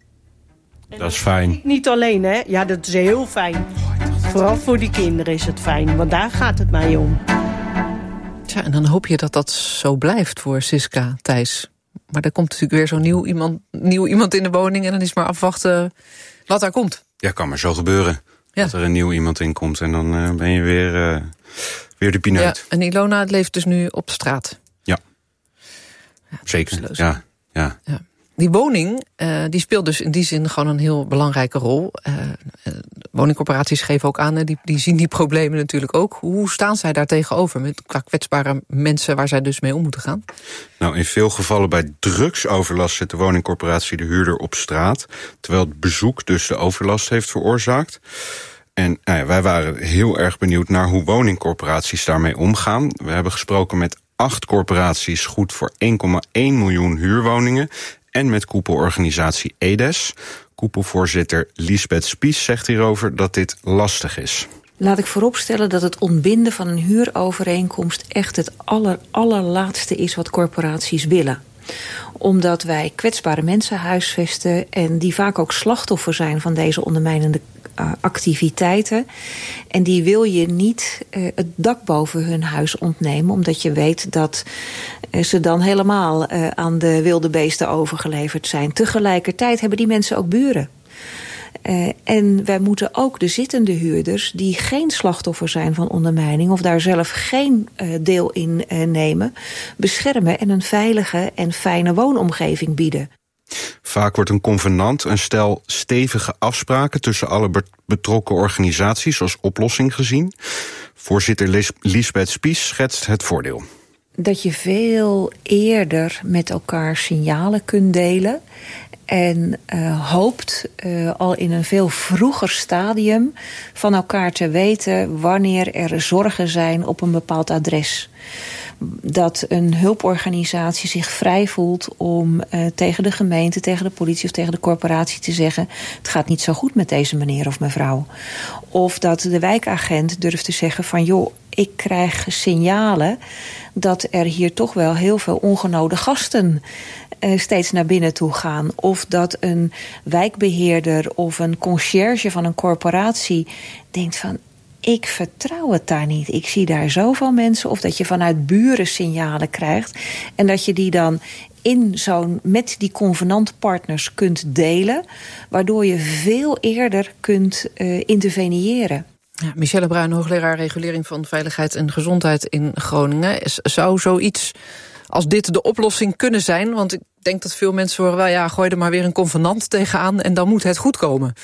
En dat is fijn. Niet alleen, hè. Ja, dat is heel fijn. Vooral voor die kinderen is het fijn, want daar gaat het mij om. Ja, en dan hoop je dat dat zo blijft voor Siska, Thijs. Maar er komt natuurlijk weer zo'n nieuw iemand, nieuw iemand in de woning... en dan is maar afwachten wat daar komt. Ja, kan maar zo gebeuren. Ja. Dat er een nieuw iemand in komt en dan uh, ben je weer, uh, weer de pineut. Ja, en Ilona leeft dus nu op straat. Ja, ja zeker. Ja, ja. ja. Die woning uh, die speelt dus in die zin gewoon een heel belangrijke rol. Uh, uh, woningcorporaties geven ook aan, die, die zien die problemen natuurlijk ook. Hoe staan zij daar tegenover met qua kwetsbare mensen waar zij dus mee om moeten gaan? Nou, in veel gevallen bij drugsoverlast zet de woningcorporatie de huurder op straat, terwijl het bezoek dus de overlast heeft veroorzaakt. En nou ja, wij waren heel erg benieuwd naar hoe woningcorporaties daarmee omgaan. We hebben gesproken met acht corporaties, goed voor één komma één miljoen huurwoningen. En met koepelorganisatie EDES. Koepelvoorzitter Liesbeth Spies zegt hierover dat dit lastig is. Laat ik vooropstellen dat het ontbinden van een huurovereenkomst echt het aller, allerlaatste is wat corporaties willen. Omdat wij kwetsbare mensen huisvesten en die vaak ook slachtoffer zijn van deze ondermijnende uh, activiteiten. En die wil je niet uh, het dak boven hun huis ontnemen, omdat je weet dat uh, ze dan helemaal uh, aan de wilde beesten overgeleverd zijn. Tegelijkertijd hebben die mensen ook buren. Uh, en wij moeten ook de zittende huurders, die geen slachtoffer zijn van ondermijning of daar zelf geen uh, deel in uh, nemen, beschermen en een veilige en fijne woonomgeving bieden. Vaak wordt een convenant een stel stevige afspraken tussen alle betrokken organisaties als oplossing gezien. Voorzitter Lis- Liesbeth Spies schetst het voordeel. Dat je veel eerder met elkaar signalen kunt delen. En uh, hoopt uh, al in een veel vroeger stadium van elkaar te weten wanneer er zorgen zijn op een bepaald adres. Dat een hulporganisatie zich vrij voelt om uh, tegen de gemeente, tegen de politie of tegen de corporatie te zeggen: het gaat niet zo goed met deze meneer of mevrouw. Of dat de wijkagent durft te zeggen van joh, ik krijg signalen dat er hier toch wel heel veel ongenode gasten uh, steeds naar binnen toe gaan. Of dat een wijkbeheerder of een conciërge van een corporatie denkt van ik vertrouw het daar niet. Ik zie daar zoveel mensen. Of dat je vanuit buren signalen krijgt. En dat je die dan in zo'n met die convenantpartners kunt delen. Waardoor je veel eerder kunt uh, interveneren. Ja, Michelle Bruin, hoogleraar regulering van veiligheid en gezondheid in Groningen. Zou zoiets als dit de oplossing kunnen zijn? Want ik denk dat veel mensen horen wel, ja, gooi er maar weer een convenant tegenaan en dan moet het goed komen.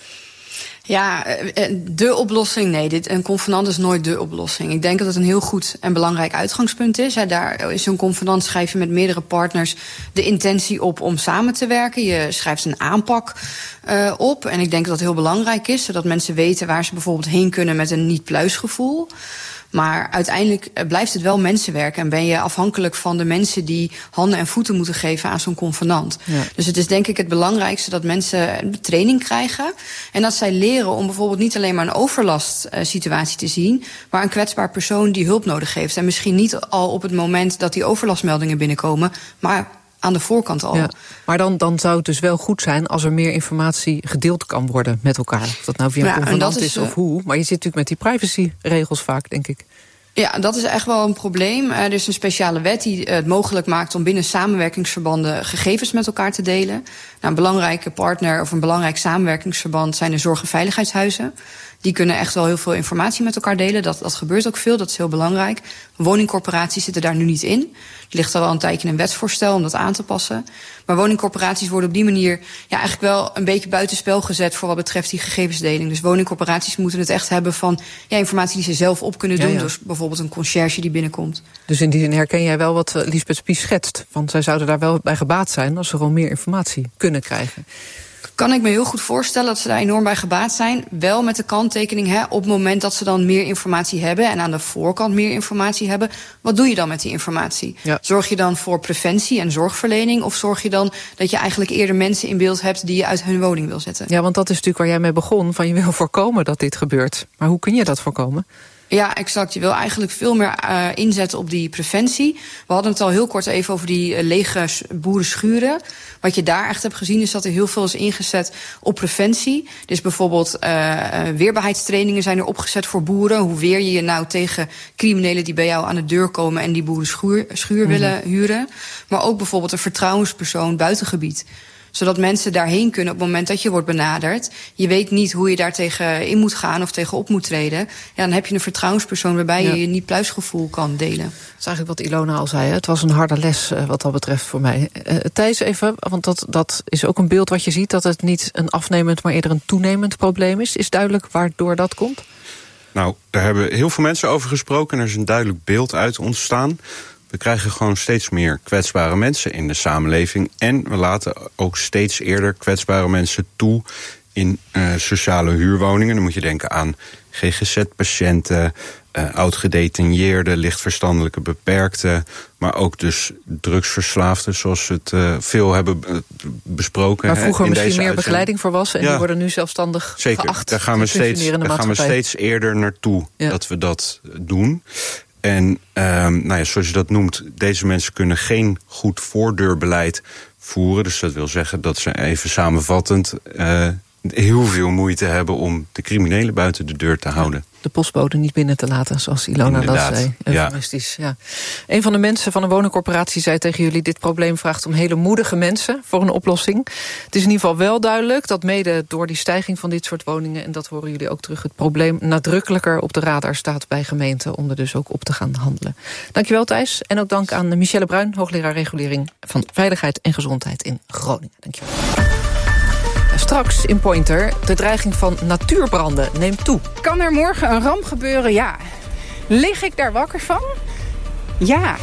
Ja, de oplossing, nee, dit, een convenant is nooit de oplossing. Ik denk dat het een heel goed en belangrijk uitgangspunt is. Ja, daar is zo'n convenant, schrijf je met meerdere partners de intentie op om samen te werken. Je schrijft een aanpak uh, op. En ik denk dat dat heel belangrijk is, zodat mensen weten waar ze bijvoorbeeld heen kunnen met een niet-pluisgevoel. Maar uiteindelijk blijft het wel mensenwerk en ben je afhankelijk van de mensen die handen en voeten moeten geven aan zo'n convenant. Ja. Dus het is denk ik het belangrijkste dat mensen training krijgen en dat zij leren om bijvoorbeeld niet alleen maar een overlastsituatie te zien, maar een kwetsbaar persoon die hulp nodig heeft. En misschien niet al op het moment dat die overlastmeldingen binnenkomen, maar aan de voorkant al. Ja, maar dan, dan zou het dus wel goed zijn als er meer informatie gedeeld kan worden met elkaar. Of dat nou via een ja, convenant is, is of hoe. Maar je zit natuurlijk met die privacyregels vaak, denk ik. Ja, dat is echt wel een probleem. Er is een speciale wet die het mogelijk maakt om binnen samenwerkingsverbanden gegevens met elkaar te delen. een belangrijke partner of een belangrijk samenwerkingsverband zijn de zorg- en veiligheidshuizen. Die kunnen echt wel heel veel informatie met elkaar delen. Dat, dat gebeurt ook veel, dat is heel belangrijk. Woningcorporaties zitten daar nu niet in. Er ligt al wel een tijdje een wetsvoorstel om dat aan te passen. Maar woningcorporaties worden op die manier ja, eigenlijk wel een beetje buitenspel gezet voor wat betreft die gegevensdeling. Dus woningcorporaties moeten het echt hebben van ja, informatie die ze zelf op kunnen doen. Ja, ja. Dus bijvoorbeeld een conciërge die binnenkomt. Dus in die zin herken jij wel wat Liesbeth Spies schetst. Want zij zouden daar wel bij gebaat zijn als ze gewoon meer informatie kunnen krijgen. Kan ik me heel goed voorstellen dat ze daar enorm bij gebaat zijn. Wel met de kanttekening, hè, op het moment dat ze dan meer informatie hebben en aan de voorkant meer informatie hebben, wat doe je dan met die informatie? Ja. Zorg je dan voor preventie en zorgverlening of zorg je dan dat je eigenlijk eerder mensen in beeld hebt die je uit hun woning wil zetten? Ja, want dat is natuurlijk waar jij mee begon, van je wil voorkomen dat dit gebeurt. Maar hoe kun je dat voorkomen? Ja, exact. Je wil eigenlijk veel meer uh, inzetten op die preventie. We hadden het al heel kort even over die uh, lege boerenschuren. Wat je daar echt hebt gezien is dat er heel veel is ingezet op preventie. Dus bijvoorbeeld uh, weerbaarheidstrainingen zijn er opgezet voor boeren. Hoe weer je je nou tegen criminelen die bij jou aan de deur komen en die boerenschuur schuur mm-hmm. willen huren. Maar ook bijvoorbeeld een vertrouwenspersoon buitengebied. Zodat mensen daarheen kunnen op het moment dat je wordt benaderd. Je weet niet hoe je daar tegen in moet gaan of tegen op moet treden. Ja, dan heb je een vertrouwenspersoon waarbij ja. je je niet pluisgevoel kan delen. Dat is eigenlijk wat Ilona al zei. Hè? Het was een harde les uh, wat dat betreft voor mij. Uh, Thijs, even, want dat, dat is ook een beeld wat je ziet, dat het niet een afnemend, maar eerder een toenemend probleem is. Is duidelijk waardoor dat komt? Nou, daar hebben heel veel mensen over gesproken en er is een duidelijk beeld uit ontstaan. We krijgen gewoon steeds meer kwetsbare mensen in de samenleving. En we laten ook steeds eerder kwetsbare mensen toe in uh, sociale huurwoningen. Dan moet je denken aan G G Z-patiënten, uh, oud-gedetineerden, lichtverstandelijke beperkten. Maar ook dus drugsverslaafden, zoals we het uh, veel hebben uh, besproken. Maar vroeger hè, in misschien deze meer uitzending. begeleiding voor was. En ja. die worden nu zelfstandig Zeker. geacht. Daar gaan we steeds, daar gaan we steeds eerder naartoe ja. dat we dat doen. En um, nou ja, zoals je dat noemt, deze mensen kunnen geen goed voordeurbeleid voeren. Dus dat wil zeggen dat ze even samenvattend uh, heel veel moeite hebben om de criminelen buiten de deur te houden. De postbode niet binnen te laten, zoals Ilona Inderdaad. dat zei. Eufemistisch, ja. Ja. Een van de mensen van een woningcorporatie zei tegen jullie, dit probleem vraagt om hele moedige mensen voor een oplossing. Het is in ieder geval wel duidelijk dat mede door die stijging van dit soort woningen, en dat horen jullie ook terug, het probleem nadrukkelijker op de radar staat bij gemeenten om er dus ook op te gaan handelen. Dankjewel Thijs. En ook dank aan Michelle Bruin, hoogleraar regulering van Veiligheid en Gezondheid in Groningen. Dankjewel. Straks in Pointer, de dreiging van natuurbranden neemt toe. Kan er morgen een ramp gebeuren? Ja. Lig ik daar wakker van? Ja.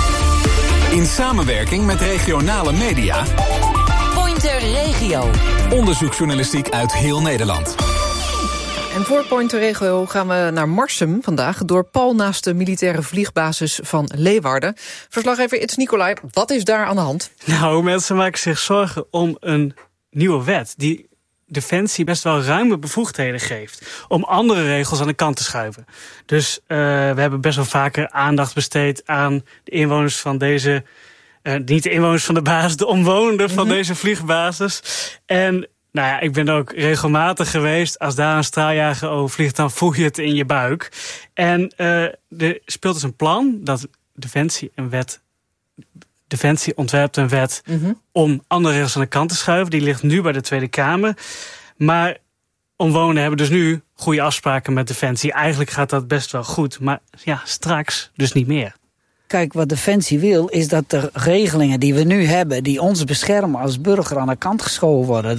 In samenwerking met regionale media. Pointer Regio. Onderzoeksjournalistiek uit heel Nederland. En voor Pointer Regio gaan we naar Marsum vandaag, door pal naast de militaire vliegbasis van Leeuwarden. Verslaggever Its Nicolai, wat is daar aan de hand? Nou, mensen maken zich zorgen om een nieuwe wet die Defensie best wel ruime bevoegdheden geeft om andere regels aan de kant te schuiven. Dus uh, we hebben best wel vaker aandacht besteed aan de inwoners van deze, uh, niet de inwoners van de basis, de omwonenden van mm-hmm. deze vliegbasis. En nou ja, ik ben ook regelmatig geweest. Als daar een straaljager over vliegt, dan voel je het in je buik. En uh, er speelt dus een plan dat Defensie een wet Defensie ontwerpt een wet mm-hmm. om andere regels aan de kant te schuiven. Die ligt nu bij de Tweede Kamer. Maar omwonenden hebben dus nu goede afspraken met Defensie. Eigenlijk gaat dat best wel goed. Maar ja, straks dus niet meer. Kijk, wat Defensie wil, is dat de regelingen die we nu hebben, die ons beschermen als burger, aan de kant geschoven worden.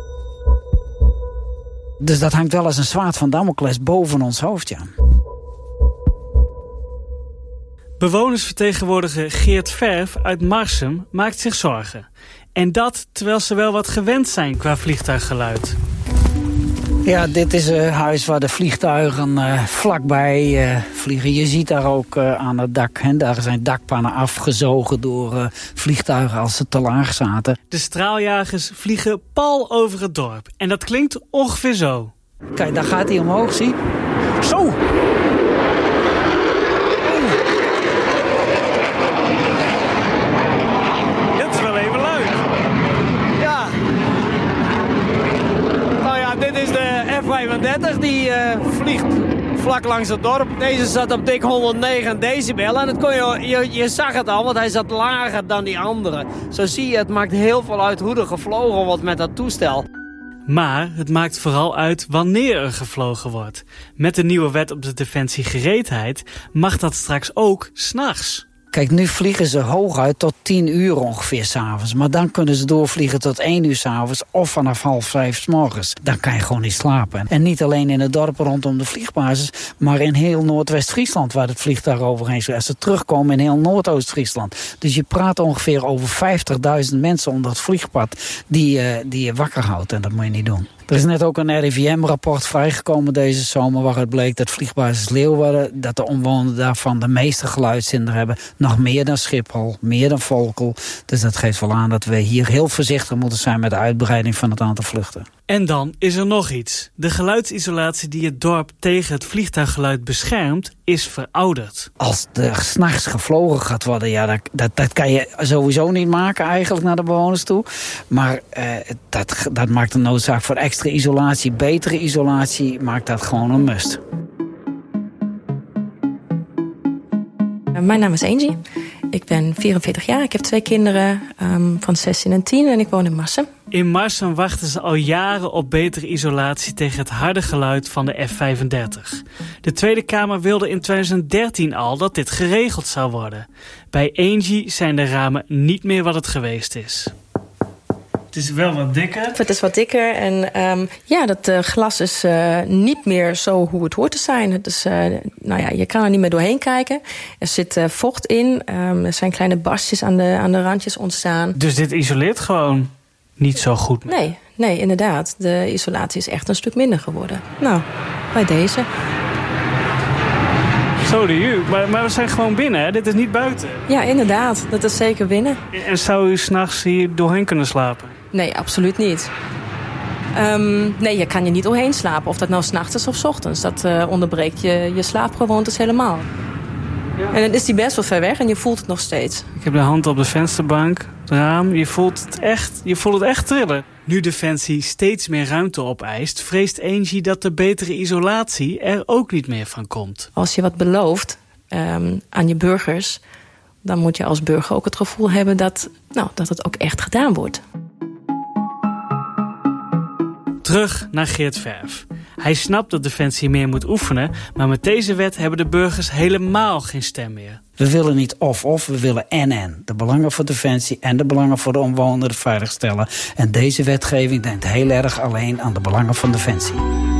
Dus dat hangt wel als een zwaard van Damocles boven ons hoofd, ja. Bewonersvertegenwoordiger Geert Verf uit Marsum maakt zich zorgen. En dat terwijl ze wel wat gewend zijn qua vliegtuiggeluid. Ja, dit is een huis waar de vliegtuigen uh, vlakbij uh, vliegen. Je ziet daar ook uh, aan het dak, hè, daar zijn dakpannen afgezogen door uh, vliegtuigen als ze te laag zaten. De straaljagers vliegen pal over het dorp. En dat klinkt ongeveer zo. Kijk, daar gaat hij omhoog, zie. Zo! Dit is de F vijfendertig, die uh, vliegt vlak langs het dorp. Deze zat op dik honderdnegen decibel en het kon je, je, je zag het al, want hij zat lager dan die andere. Zo zie je, het maakt heel veel uit hoe er gevlogen wordt met dat toestel. Maar het maakt vooral uit wanneer er gevlogen wordt. Met de nieuwe wet op de defensiegereedheid mag dat straks ook 's nachts. Kijk, nu vliegen ze hooguit tot tien uur ongeveer 's avonds. Maar dan kunnen ze doorvliegen tot één uur 's avonds of vanaf half vijf 's morgens. Dan kan je gewoon niet slapen. En niet alleen in het dorp rondom de vliegbasis, maar in heel Noordwest-Friesland waar het vliegtuig overheen is. Als ze terugkomen in heel Noordoost-Friesland. Dus je praat ongeveer over vijftigduizend mensen onder het vliegpad die, uh, die je wakker houdt. En dat moet je niet doen. Er is net ook een R I V M-rapport vrijgekomen deze zomer waaruit bleek dat vliegbasis Leeuwarden, dat de omwonenden daarvan de meeste geluidshinder hebben. Nog meer dan Schiphol, meer dan Volkel. Dus dat geeft wel aan dat we hier heel voorzichtig moeten zijn met de uitbreiding van het aantal vluchten. En dan is er nog iets. De geluidsisolatie die het dorp tegen het vliegtuiggeluid beschermt, is verouderd. Als er 's nachts gevlogen gaat worden, ja, dat, dat, dat kan je sowieso niet maken eigenlijk naar de bewoners toe. Maar uh, dat, dat maakt de noodzaak voor extra isolatie, betere isolatie, maakt dat gewoon een must. Mijn naam is Angie. Ik ben vierenveertig jaar. Ik heb twee kinderen um, van zestien en tien en ik woon in Marsum. In Marsum wachten ze al jaren op betere isolatie tegen het harde geluid van de F vijfendertig. De Tweede Kamer wilde in twintig dertien al dat dit geregeld zou worden. Bij Angie zijn de ramen niet meer wat het geweest is. Het is wel wat dikker. Het is wat dikker en um, ja, dat uh, glas is uh, niet meer zo hoe het hoort te zijn. Het is, uh, nou ja, je kan er niet meer doorheen kijken. Er zit uh, vocht in. Um, er zijn kleine barstjes aan de, aan de randjes ontstaan. Dus dit isoleert gewoon niet zo goed meer? Nee, nee, inderdaad. De isolatie is echt een stuk minder geworden. Nou, bij deze. Zo de u. Maar, maar we zijn gewoon binnen, hè? Dit is niet buiten. Ja, inderdaad. Dat is zeker binnen. En zou u 's nachts hier doorheen kunnen slapen? Nee, absoluut niet. Um, nee, je kan je niet doorheen slapen. Of dat nou 's nachts is of 's ochtends. Dat uh, onderbreekt je, je slaapgewoontes helemaal. Ja. En dan is die best wel ver weg en je voelt het nog steeds. Ik heb de hand op de vensterbank, het raam. Je voelt het echt, je voelt het echt trillen. Nu Defensie steeds meer ruimte opeist, vreest Angie dat de betere isolatie er ook niet meer van komt. Als je wat belooft um, aan je burgers, dan moet je als burger ook het gevoel hebben dat, nou, dat het ook echt gedaan wordt. Terug naar Geert Verf. Hij snapt dat Defensie meer moet oefenen, maar met deze wet hebben de burgers helemaal geen stem meer. We willen niet of-of, we willen en-en. De belangen voor Defensie en de belangen voor de omwonenden veiligstellen. En deze wetgeving denkt heel erg alleen aan de belangen van Defensie.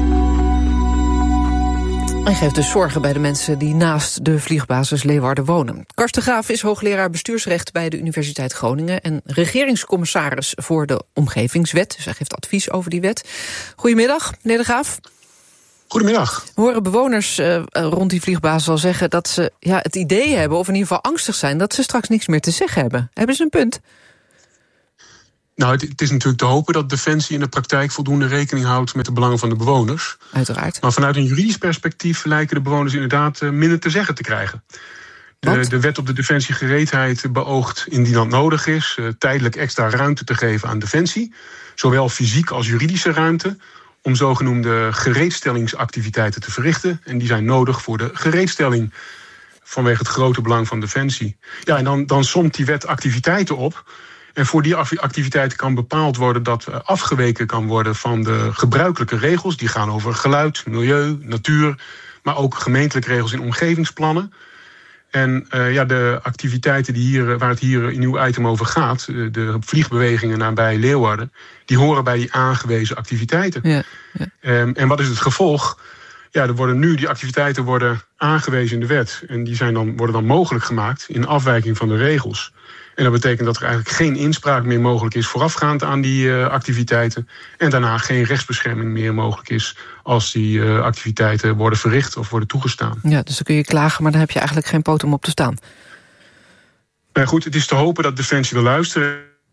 En geeft dus zorgen bij de mensen die naast de vliegbasis Leeuwarden wonen. Karsten Graaf is hoogleraar bestuursrecht bij de Universiteit Groningen en regeringscommissaris voor de Omgevingswet. Dus hij geeft advies over die wet. Goedemiddag, meneer de Graaf. Goedemiddag. We horen bewoners uh, rond die vliegbasis al zeggen dat ze ja, het idee hebben, of in ieder geval angstig zijn, dat ze straks niks meer te zeggen hebben. Hebben ze een punt? Nou, het, het is natuurlijk te hopen dat Defensie in de praktijk voldoende rekening houdt met de belangen van de bewoners. Uiteraard. Maar vanuit een juridisch perspectief lijken de bewoners inderdaad uh, minder te zeggen te krijgen. De, de wet op de defensiegereedheid beoogt, indien dat nodig is, uh, tijdelijk extra ruimte te geven aan Defensie. Zowel fysiek als juridische ruimte, om zogenoemde gereedstellingsactiviteiten te verrichten. En die zijn nodig voor de gereedstelling vanwege het grote belang van Defensie. Ja, en dan, dan somt die wet activiteiten op. En voor die activiteiten kan bepaald worden dat afgeweken kan worden van de gebruikelijke regels. Die gaan over geluid, milieu, natuur, maar ook gemeentelijke regels in omgevingsplannen. En uh, ja, de activiteiten die hier, waar het hier in uw item over gaat, de vliegbewegingen nabij Leeuwarden, die horen bij die aangewezen activiteiten. Ja, ja. Um, en wat is het gevolg? Ja, er worden nu, die activiteiten worden aangewezen in de wet. En die zijn dan, worden dan mogelijk gemaakt in afwijking van de regels. En dat betekent dat er eigenlijk geen inspraak meer mogelijk is voorafgaand aan die uh, activiteiten. En daarna geen rechtsbescherming meer mogelijk is als die uh, activiteiten worden verricht of worden toegestaan. Ja, dus dan kun je klagen, maar dan heb je eigenlijk geen poot om op te staan. Nou goed, het is te hopen dat Defensie wil luisteren.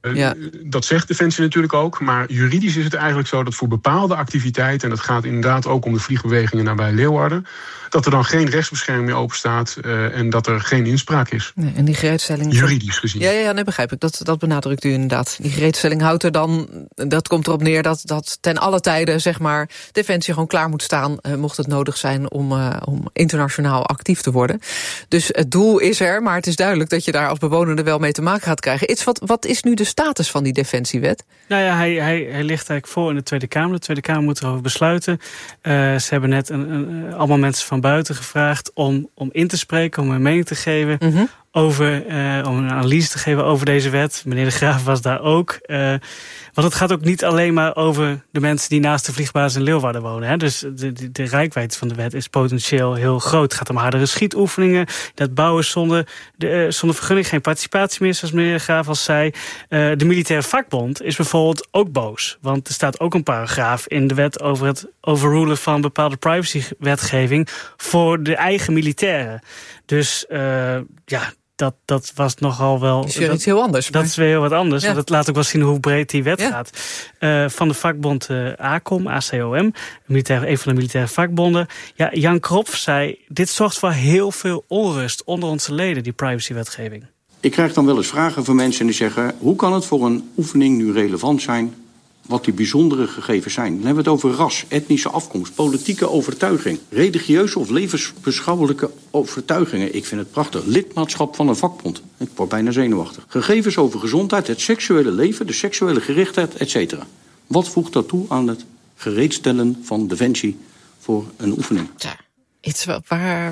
Ja. Dat zegt Defensie natuurlijk ook. Maar juridisch is het eigenlijk zo dat voor bepaalde activiteiten... en dat gaat inderdaad ook om de vliegbewegingen nabij Leeuwarden... dat er dan geen rechtsbescherming meer openstaat... Uh, en dat er geen inspraak is. Nee, en die gereedstelling... Juridisch gezien. Ja, ja, nee, begrijp ik. Dat, dat benadrukt u inderdaad. Die gereedstelling houdt er dan... dat komt erop neer dat, dat ten alle tijden, zeg maar... Defensie gewoon klaar moet staan... Uh, mocht het nodig zijn om, uh, om internationaal actief te worden. Dus het doel is er, maar het is duidelijk... dat je daar als bewoner er wel mee te maken gaat krijgen. Iets, wat, wat is nu de status van die Defensiewet? Nou ja, hij, hij, hij ligt eigenlijk voor in de Tweede Kamer. De Tweede Kamer moet erover besluiten. Uh, ze hebben net een, een, allemaal mensen van buiten gevraagd om, om in te spreken, om een mening te geven... Mm-hmm. over, uh, om een analyse te geven over deze wet. Meneer De Graaf was daar ook. Uh, want het gaat ook niet alleen maar over de mensen die naast de vliegbasis in Leeuwarden wonen. Hè. Dus de, de, de reikwijdte van de wet is potentieel heel groot. Het gaat om hardere schietoefeningen. Dat bouwen zonder, de, uh, zonder vergunning, geen participatie meer, zoals meneer De Graaf al zei. Uh, de militaire vakbond is bijvoorbeeld ook boos. Want er staat ook een paragraaf in de wet over het overrulen van bepaalde privacywetgeving voor de eigen militairen. Dus uh, ja... Dat, dat was nogal wel... Dat is weer dat, iets heel anders. Dat maar... is weer heel wat anders. Ja. Want dat laat ook wel zien hoe breed die wet ja. gaat. Uh, van de vakbond uh, A C O M, A C O M, militaire, een van de militaire vakbonden. Ja, Jan Kropf zei, dit zorgt voor heel veel onrust onder onze leden, die privacywetgeving. Ik krijg dan wel eens vragen van mensen die zeggen... hoe kan het voor een oefening nu relevant zijn... wat die bijzondere gegevens zijn? Dan hebben we het over ras, etnische afkomst, politieke overtuiging... religieuze of levensbeschouwelijke overtuigingen. Ik vind het prachtig. Lidmaatschap van een vakbond. Ik word bijna zenuwachtig. Gegevens over gezondheid, het seksuele leven, de seksuele gerichtheid, et cetera. Wat voegt dat toe aan het gereedstellen van Defensie voor een oefening? Ja, iets waar...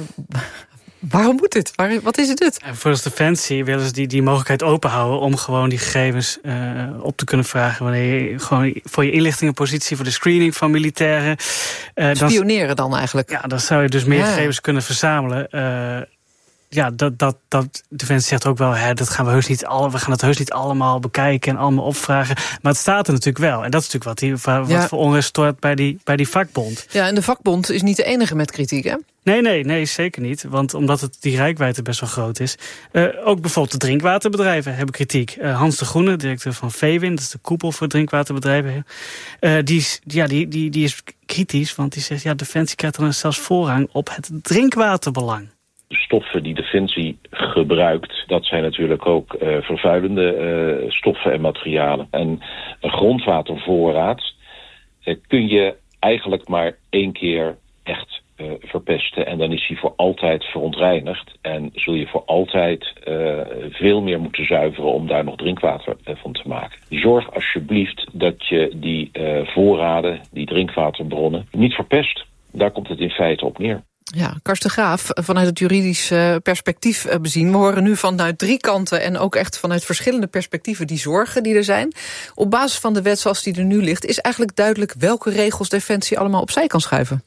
Waarom moet dit? Waar, wat is het? En voor de Defensie willen ze die, die mogelijkheid openhouden... om gewoon die gegevens uh, op te kunnen vragen... wanneer je gewoon voor je inlichtingenpositie... voor de screening van militairen... Uh, Spioneren dan, dan eigenlijk? Ja, dan zou je dus meer ja. gegevens kunnen verzamelen... Uh, Ja, dat, dat, dat Defensie zegt ook wel, hè, dat gaan we heus niet alle, we gaan het heus niet allemaal bekijken en allemaal opvragen. Maar het staat er natuurlijk wel. En dat is natuurlijk wat, die, wat ja. voor onrust stort bij die, bij die vakbond. Ja, en de vakbond is niet de enige met kritiek, hè? Nee, nee, nee, zeker niet. Want omdat het die reikwijdte best wel groot is. Uh, ook bijvoorbeeld de drinkwaterbedrijven hebben kritiek. Uh, Hans de Groene, directeur van VEWIN, dat is de koepel voor drinkwaterbedrijven. Uh, die, is, ja, die, die, die is kritisch, want die zegt, ja, Defensie krijgt dan zelfs voorrang op het drinkwaterbelang. De stoffen die Defensie gebruikt, dat zijn natuurlijk ook uh, vervuilende uh, stoffen en materialen. En een grondwatervoorraad uh, kun je eigenlijk maar één keer echt uh, verpesten. En dan is die voor altijd verontreinigd. En zul je voor altijd uh, veel meer moeten zuiveren om daar nog drinkwater uh, van te maken. Zorg alsjeblieft dat je die uh, voorraden, die drinkwaterbronnen, niet verpest. Daar komt het in feite op neer. Ja, Karsten Graaf, vanuit het juridisch uh, perspectief uh, bezien. We horen nu vanuit drie kanten en ook echt vanuit verschillende perspectieven die zorgen die er zijn. Op basis van de wet zoals die er nu ligt, is eigenlijk duidelijk welke regels Defensie allemaal opzij kan schuiven.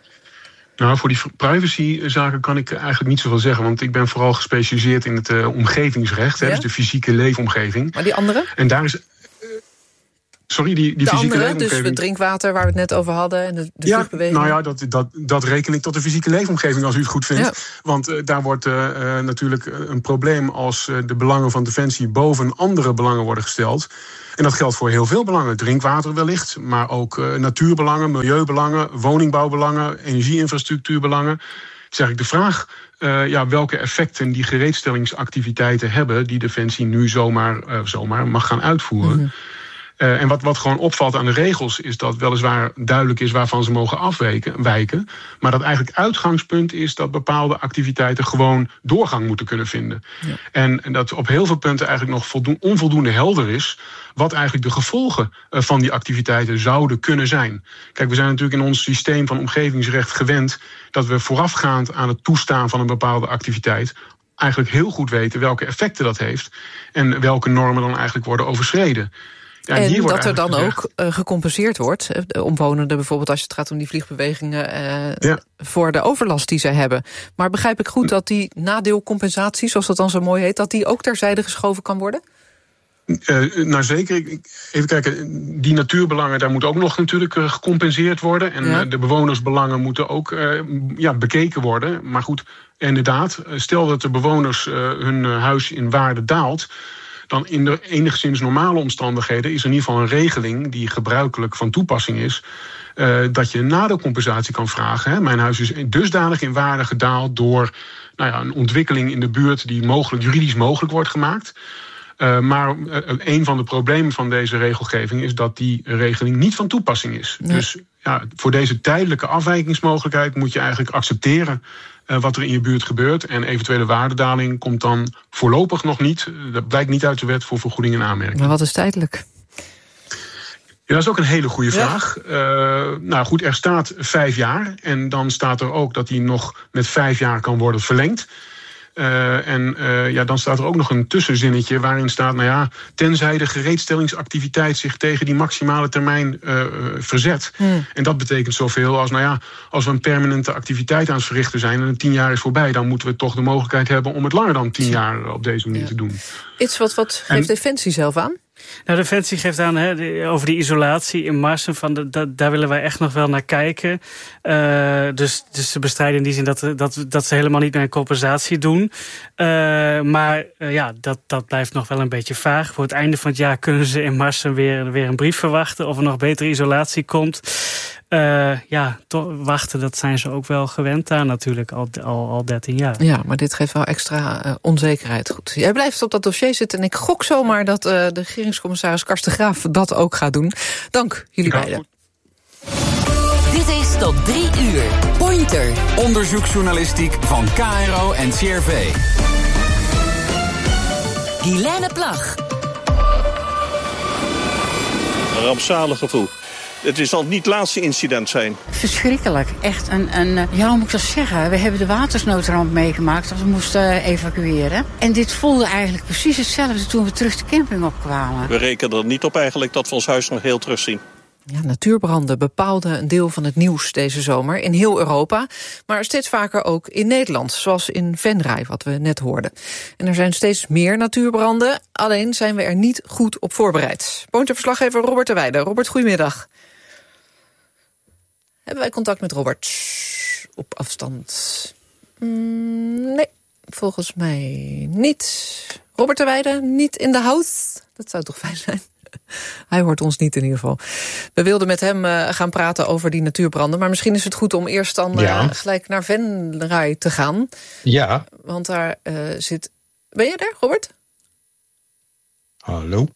Nou, voor die privacyzaken kan ik eigenlijk niet zoveel zeggen. Want ik ben vooral gespecialiseerd in het uh, omgevingsrecht. Ja? Hè, dus de fysieke leefomgeving. Maar die andere? En daar is... Sorry, die, die de fysieke andere, leefomgeving. Dus het drinkwater waar we het net over hadden en de, de ja, vluchtbeweging. Nou ja, dat, dat, dat reken ik tot de fysieke leefomgeving als u het goed vindt. Ja. Want uh, daar wordt uh, uh, natuurlijk een probleem als uh, de belangen van Defensie boven andere belangen worden gesteld. En dat geldt voor heel veel belangen. Drinkwater wellicht, maar ook uh, natuurbelangen, milieubelangen, woningbouwbelangen, energieinfrastructuurbelangen. Zeg ik de vraag, uh, ja, welke effecten die gereedstellingsactiviteiten hebben die Defensie nu zomaar, uh, zomaar mag gaan uitvoeren. Mm-hmm. Uh, en wat, wat gewoon opvalt aan de regels is dat weliswaar duidelijk is waarvan ze mogen afwijken, wijken, maar dat eigenlijk uitgangspunt is dat bepaalde activiteiten gewoon doorgang moeten kunnen vinden. Ja. En, en dat op heel veel punten eigenlijk nog voldoen, onvoldoende helder is wat eigenlijk de gevolgen uh, van die activiteiten zouden kunnen zijn. Kijk, we zijn natuurlijk in ons systeem van omgevingsrecht gewend dat we voorafgaand aan het toestaan van een bepaalde activiteit eigenlijk heel goed weten welke effecten dat heeft en welke normen dan eigenlijk worden overschreden. Ja, en dat er dan gezegd. ook uh, gecompenseerd wordt. De omwonenden bijvoorbeeld als het gaat om die vliegbewegingen uh, ja. voor de overlast die ze hebben. Maar begrijp ik goed dat die nadeelcompensatie, zoals dat dan zo mooi heet, dat die ook terzijde geschoven kan worden? Uh, nou zeker. Even kijken, die natuurbelangen, daar moet ook nog natuurlijk uh, gecompenseerd worden. En ja. uh, de bewonersbelangen moeten ook uh, ja, bekeken worden. Maar goed, inderdaad, stel dat de bewoners uh, hun uh, huis in waarde daalt, dan in de enigszins normale omstandigheden is er in ieder geval een regeling die gebruikelijk van toepassing is. Uh, dat je nadeelcompensatie kan vragen. Hè. Mijn huis is dusdanig in waarde gedaald door nou ja, een ontwikkeling in de buurt die mogelijk, juridisch mogelijk wordt gemaakt. Uh, maar uh, een van de problemen van deze regelgeving is dat die regeling niet van toepassing is. Nee. Dus ja, voor deze tijdelijke afwijkingsmogelijkheid moet je eigenlijk accepteren uh, wat er in je buurt gebeurt. En eventuele waardedaling komt dan voorlopig nog niet. Dat blijkt niet uit de wet voor vergoeding en aanmerking. Maar wat is tijdelijk? Ja, dat is ook een hele goede vraag. Ja. Uh, nou goed, er staat vijf jaar. En dan staat er ook dat die nog met vijf jaar kan worden verlengd. Uh, en uh, ja, dan staat er ook nog een tussenzinnetje waarin staat, nou ja, tenzij de gereedstellingsactiviteit zich tegen die maximale termijn uh, verzet. Hmm. En dat betekent zoveel als, nou ja, als we een permanente activiteit aan het verrichten zijn en een tien jaar is voorbij, dan moeten we toch de mogelijkheid hebben om het langer dan tien jaar op deze manier ja. te doen. Iets wat, wat geeft en, Defensie zelf aan? Nou, Defensie geeft aan hè, de, over die isolatie in Marsum, van de, da, daar willen wij echt nog wel naar kijken. Uh, dus, dus ze bestrijden in die zin dat, dat, dat ze helemaal niet meer een compensatie doen. Uh, maar uh, ja, dat, dat blijft nog wel een beetje vaag. Voor het einde van het jaar kunnen ze in Marsum weer, weer een brief verwachten of er nog betere isolatie komt. Uh, ja, toch wachten, dat zijn ze ook wel gewend daar natuurlijk, al, al, al dertien jaar. Ja, maar dit geeft wel extra uh, onzekerheid. Goed. Jij blijft op dat dossier zitten en ik gok zomaar dat uh, de regeringscommissaris Karsten Graaf dat ook gaat doen. Dank jullie ja, beiden. Dit is tot drie uur. Pointer. Onderzoeksjournalistiek van K R O en C R V. Guilaine Plag. Een rampzalig gevoel. Het is al niet het laatste incident zijn. Verschrikkelijk. Echt een, een, ja, hoe moet ik dat zeggen? We hebben de watersnoodramp meegemaakt dat we moesten evacueren. En dit voelde eigenlijk precies hetzelfde toen we terug de camping opkwamen. We rekenen er niet op eigenlijk dat we ons huis nog heel terugzien. Ja, natuurbranden bepaalden een deel van het nieuws deze zomer in heel Europa, maar steeds vaker ook in Nederland, zoals in Venray, wat we net hoorden. En er zijn steeds meer natuurbranden, alleen zijn we er niet goed op voorbereid. Pointer-verslaggever Robert de Weijden. Robert, goedemiddag. Hebben wij contact met Robert op afstand? Mm, nee, volgens mij niet. Robert de Weijden, niet in de house? Dat zou toch fijn zijn? Hij hoort ons niet in ieder geval. We wilden met hem uh, gaan praten over die natuurbranden. Maar misschien is het goed om eerst dan uh, ja. gelijk naar Venray te gaan. Ja. Want daar uh, zit... Ben je daar, Robert? Hallo?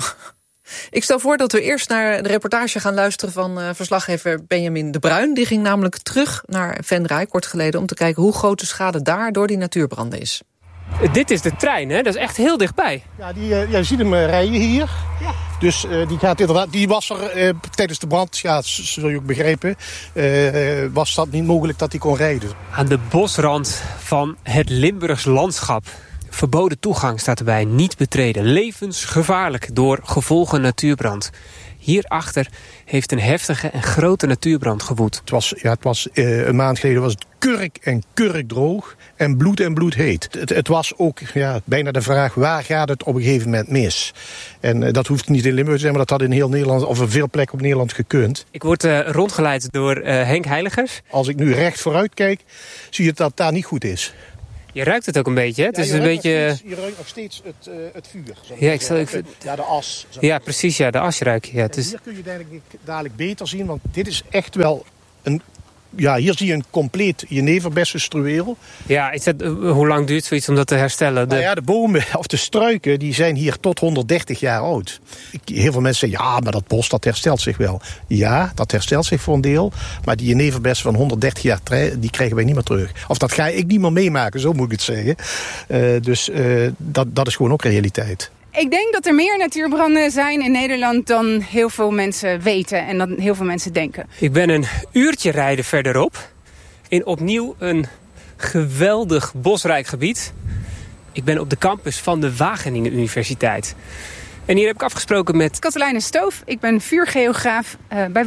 Ik stel voor dat we eerst naar de reportage gaan luisteren van uh, verslaggever Benjamin de Bruin. Die ging namelijk terug naar Venray kort geleden om te kijken hoe groot de schade daar door die natuurbranden is. Dit is de trein, hè? Dat is echt heel dichtbij. Ja, die, uh, ja, je ziet hem uh, rijden hier. Ja. Dus uh, die, gaat inderdaad, die was er uh, tijdens de brand, ja, zul je ook begrijpen, uh, was dat niet mogelijk dat hij kon rijden. Aan de bosrand van het Limburgs landschap. Verboden toegang staat erbij, niet betreden. Levensgevaarlijk door gevolgen natuurbrand. Hierachter heeft een heftige en grote natuurbrand gewoed. Het was, ja, het was uh, een maand geleden was het kurk en kurkdroog en bloed en bloed heet. Het, het was ook ja, bijna de vraag, waar gaat het op een gegeven moment mis? En uh, dat hoeft niet in Limburg te zijn, maar dat had in heel Nederland of in veel plekken op Nederland gekund. Ik word uh, rondgeleid door uh, Henk Heiligers. Als ik nu recht vooruit kijk, zie je dat het daar niet goed is. Je ruikt het ook een beetje, hè? Het ja, is een beetje... Steeds, je ruikt nog steeds het, uh, het vuur. Ja, ik stel, ik... ja, de as. Ja, precies, ja, de as ruik je. Ja, het is... Hier kun je dadelijk, dadelijk beter zien, want dit is echt wel een... Ja, hier zie je een compleet jeneverbessenstruweel. Ja, is dat, uh, hoe lang duurt zoiets om dat te herstellen? De... Nou ja, de bomen of de struiken die zijn hier tot honderddertig jaar oud. Heel veel mensen zeggen, ja, maar dat bos dat herstelt zich wel. Ja, dat herstelt zich voor een deel. Maar die jeneverbessen van honderddertig jaar, die krijgen wij niet meer terug. Of dat ga ik niet meer meemaken, zo moet ik het zeggen. Uh, dus uh, dat, dat is gewoon ook realiteit. Ik denk dat er meer natuurbranden zijn in Nederland dan heel veel mensen weten en dan heel veel mensen denken. Ik ben een uurtje rijden verderop in opnieuw een geweldig bosrijk gebied. Ik ben op de campus van de Wageningen Universiteit. En hier heb ik afgesproken met... Katelijne Stoof, ik ben vuurgeograaf uh, bij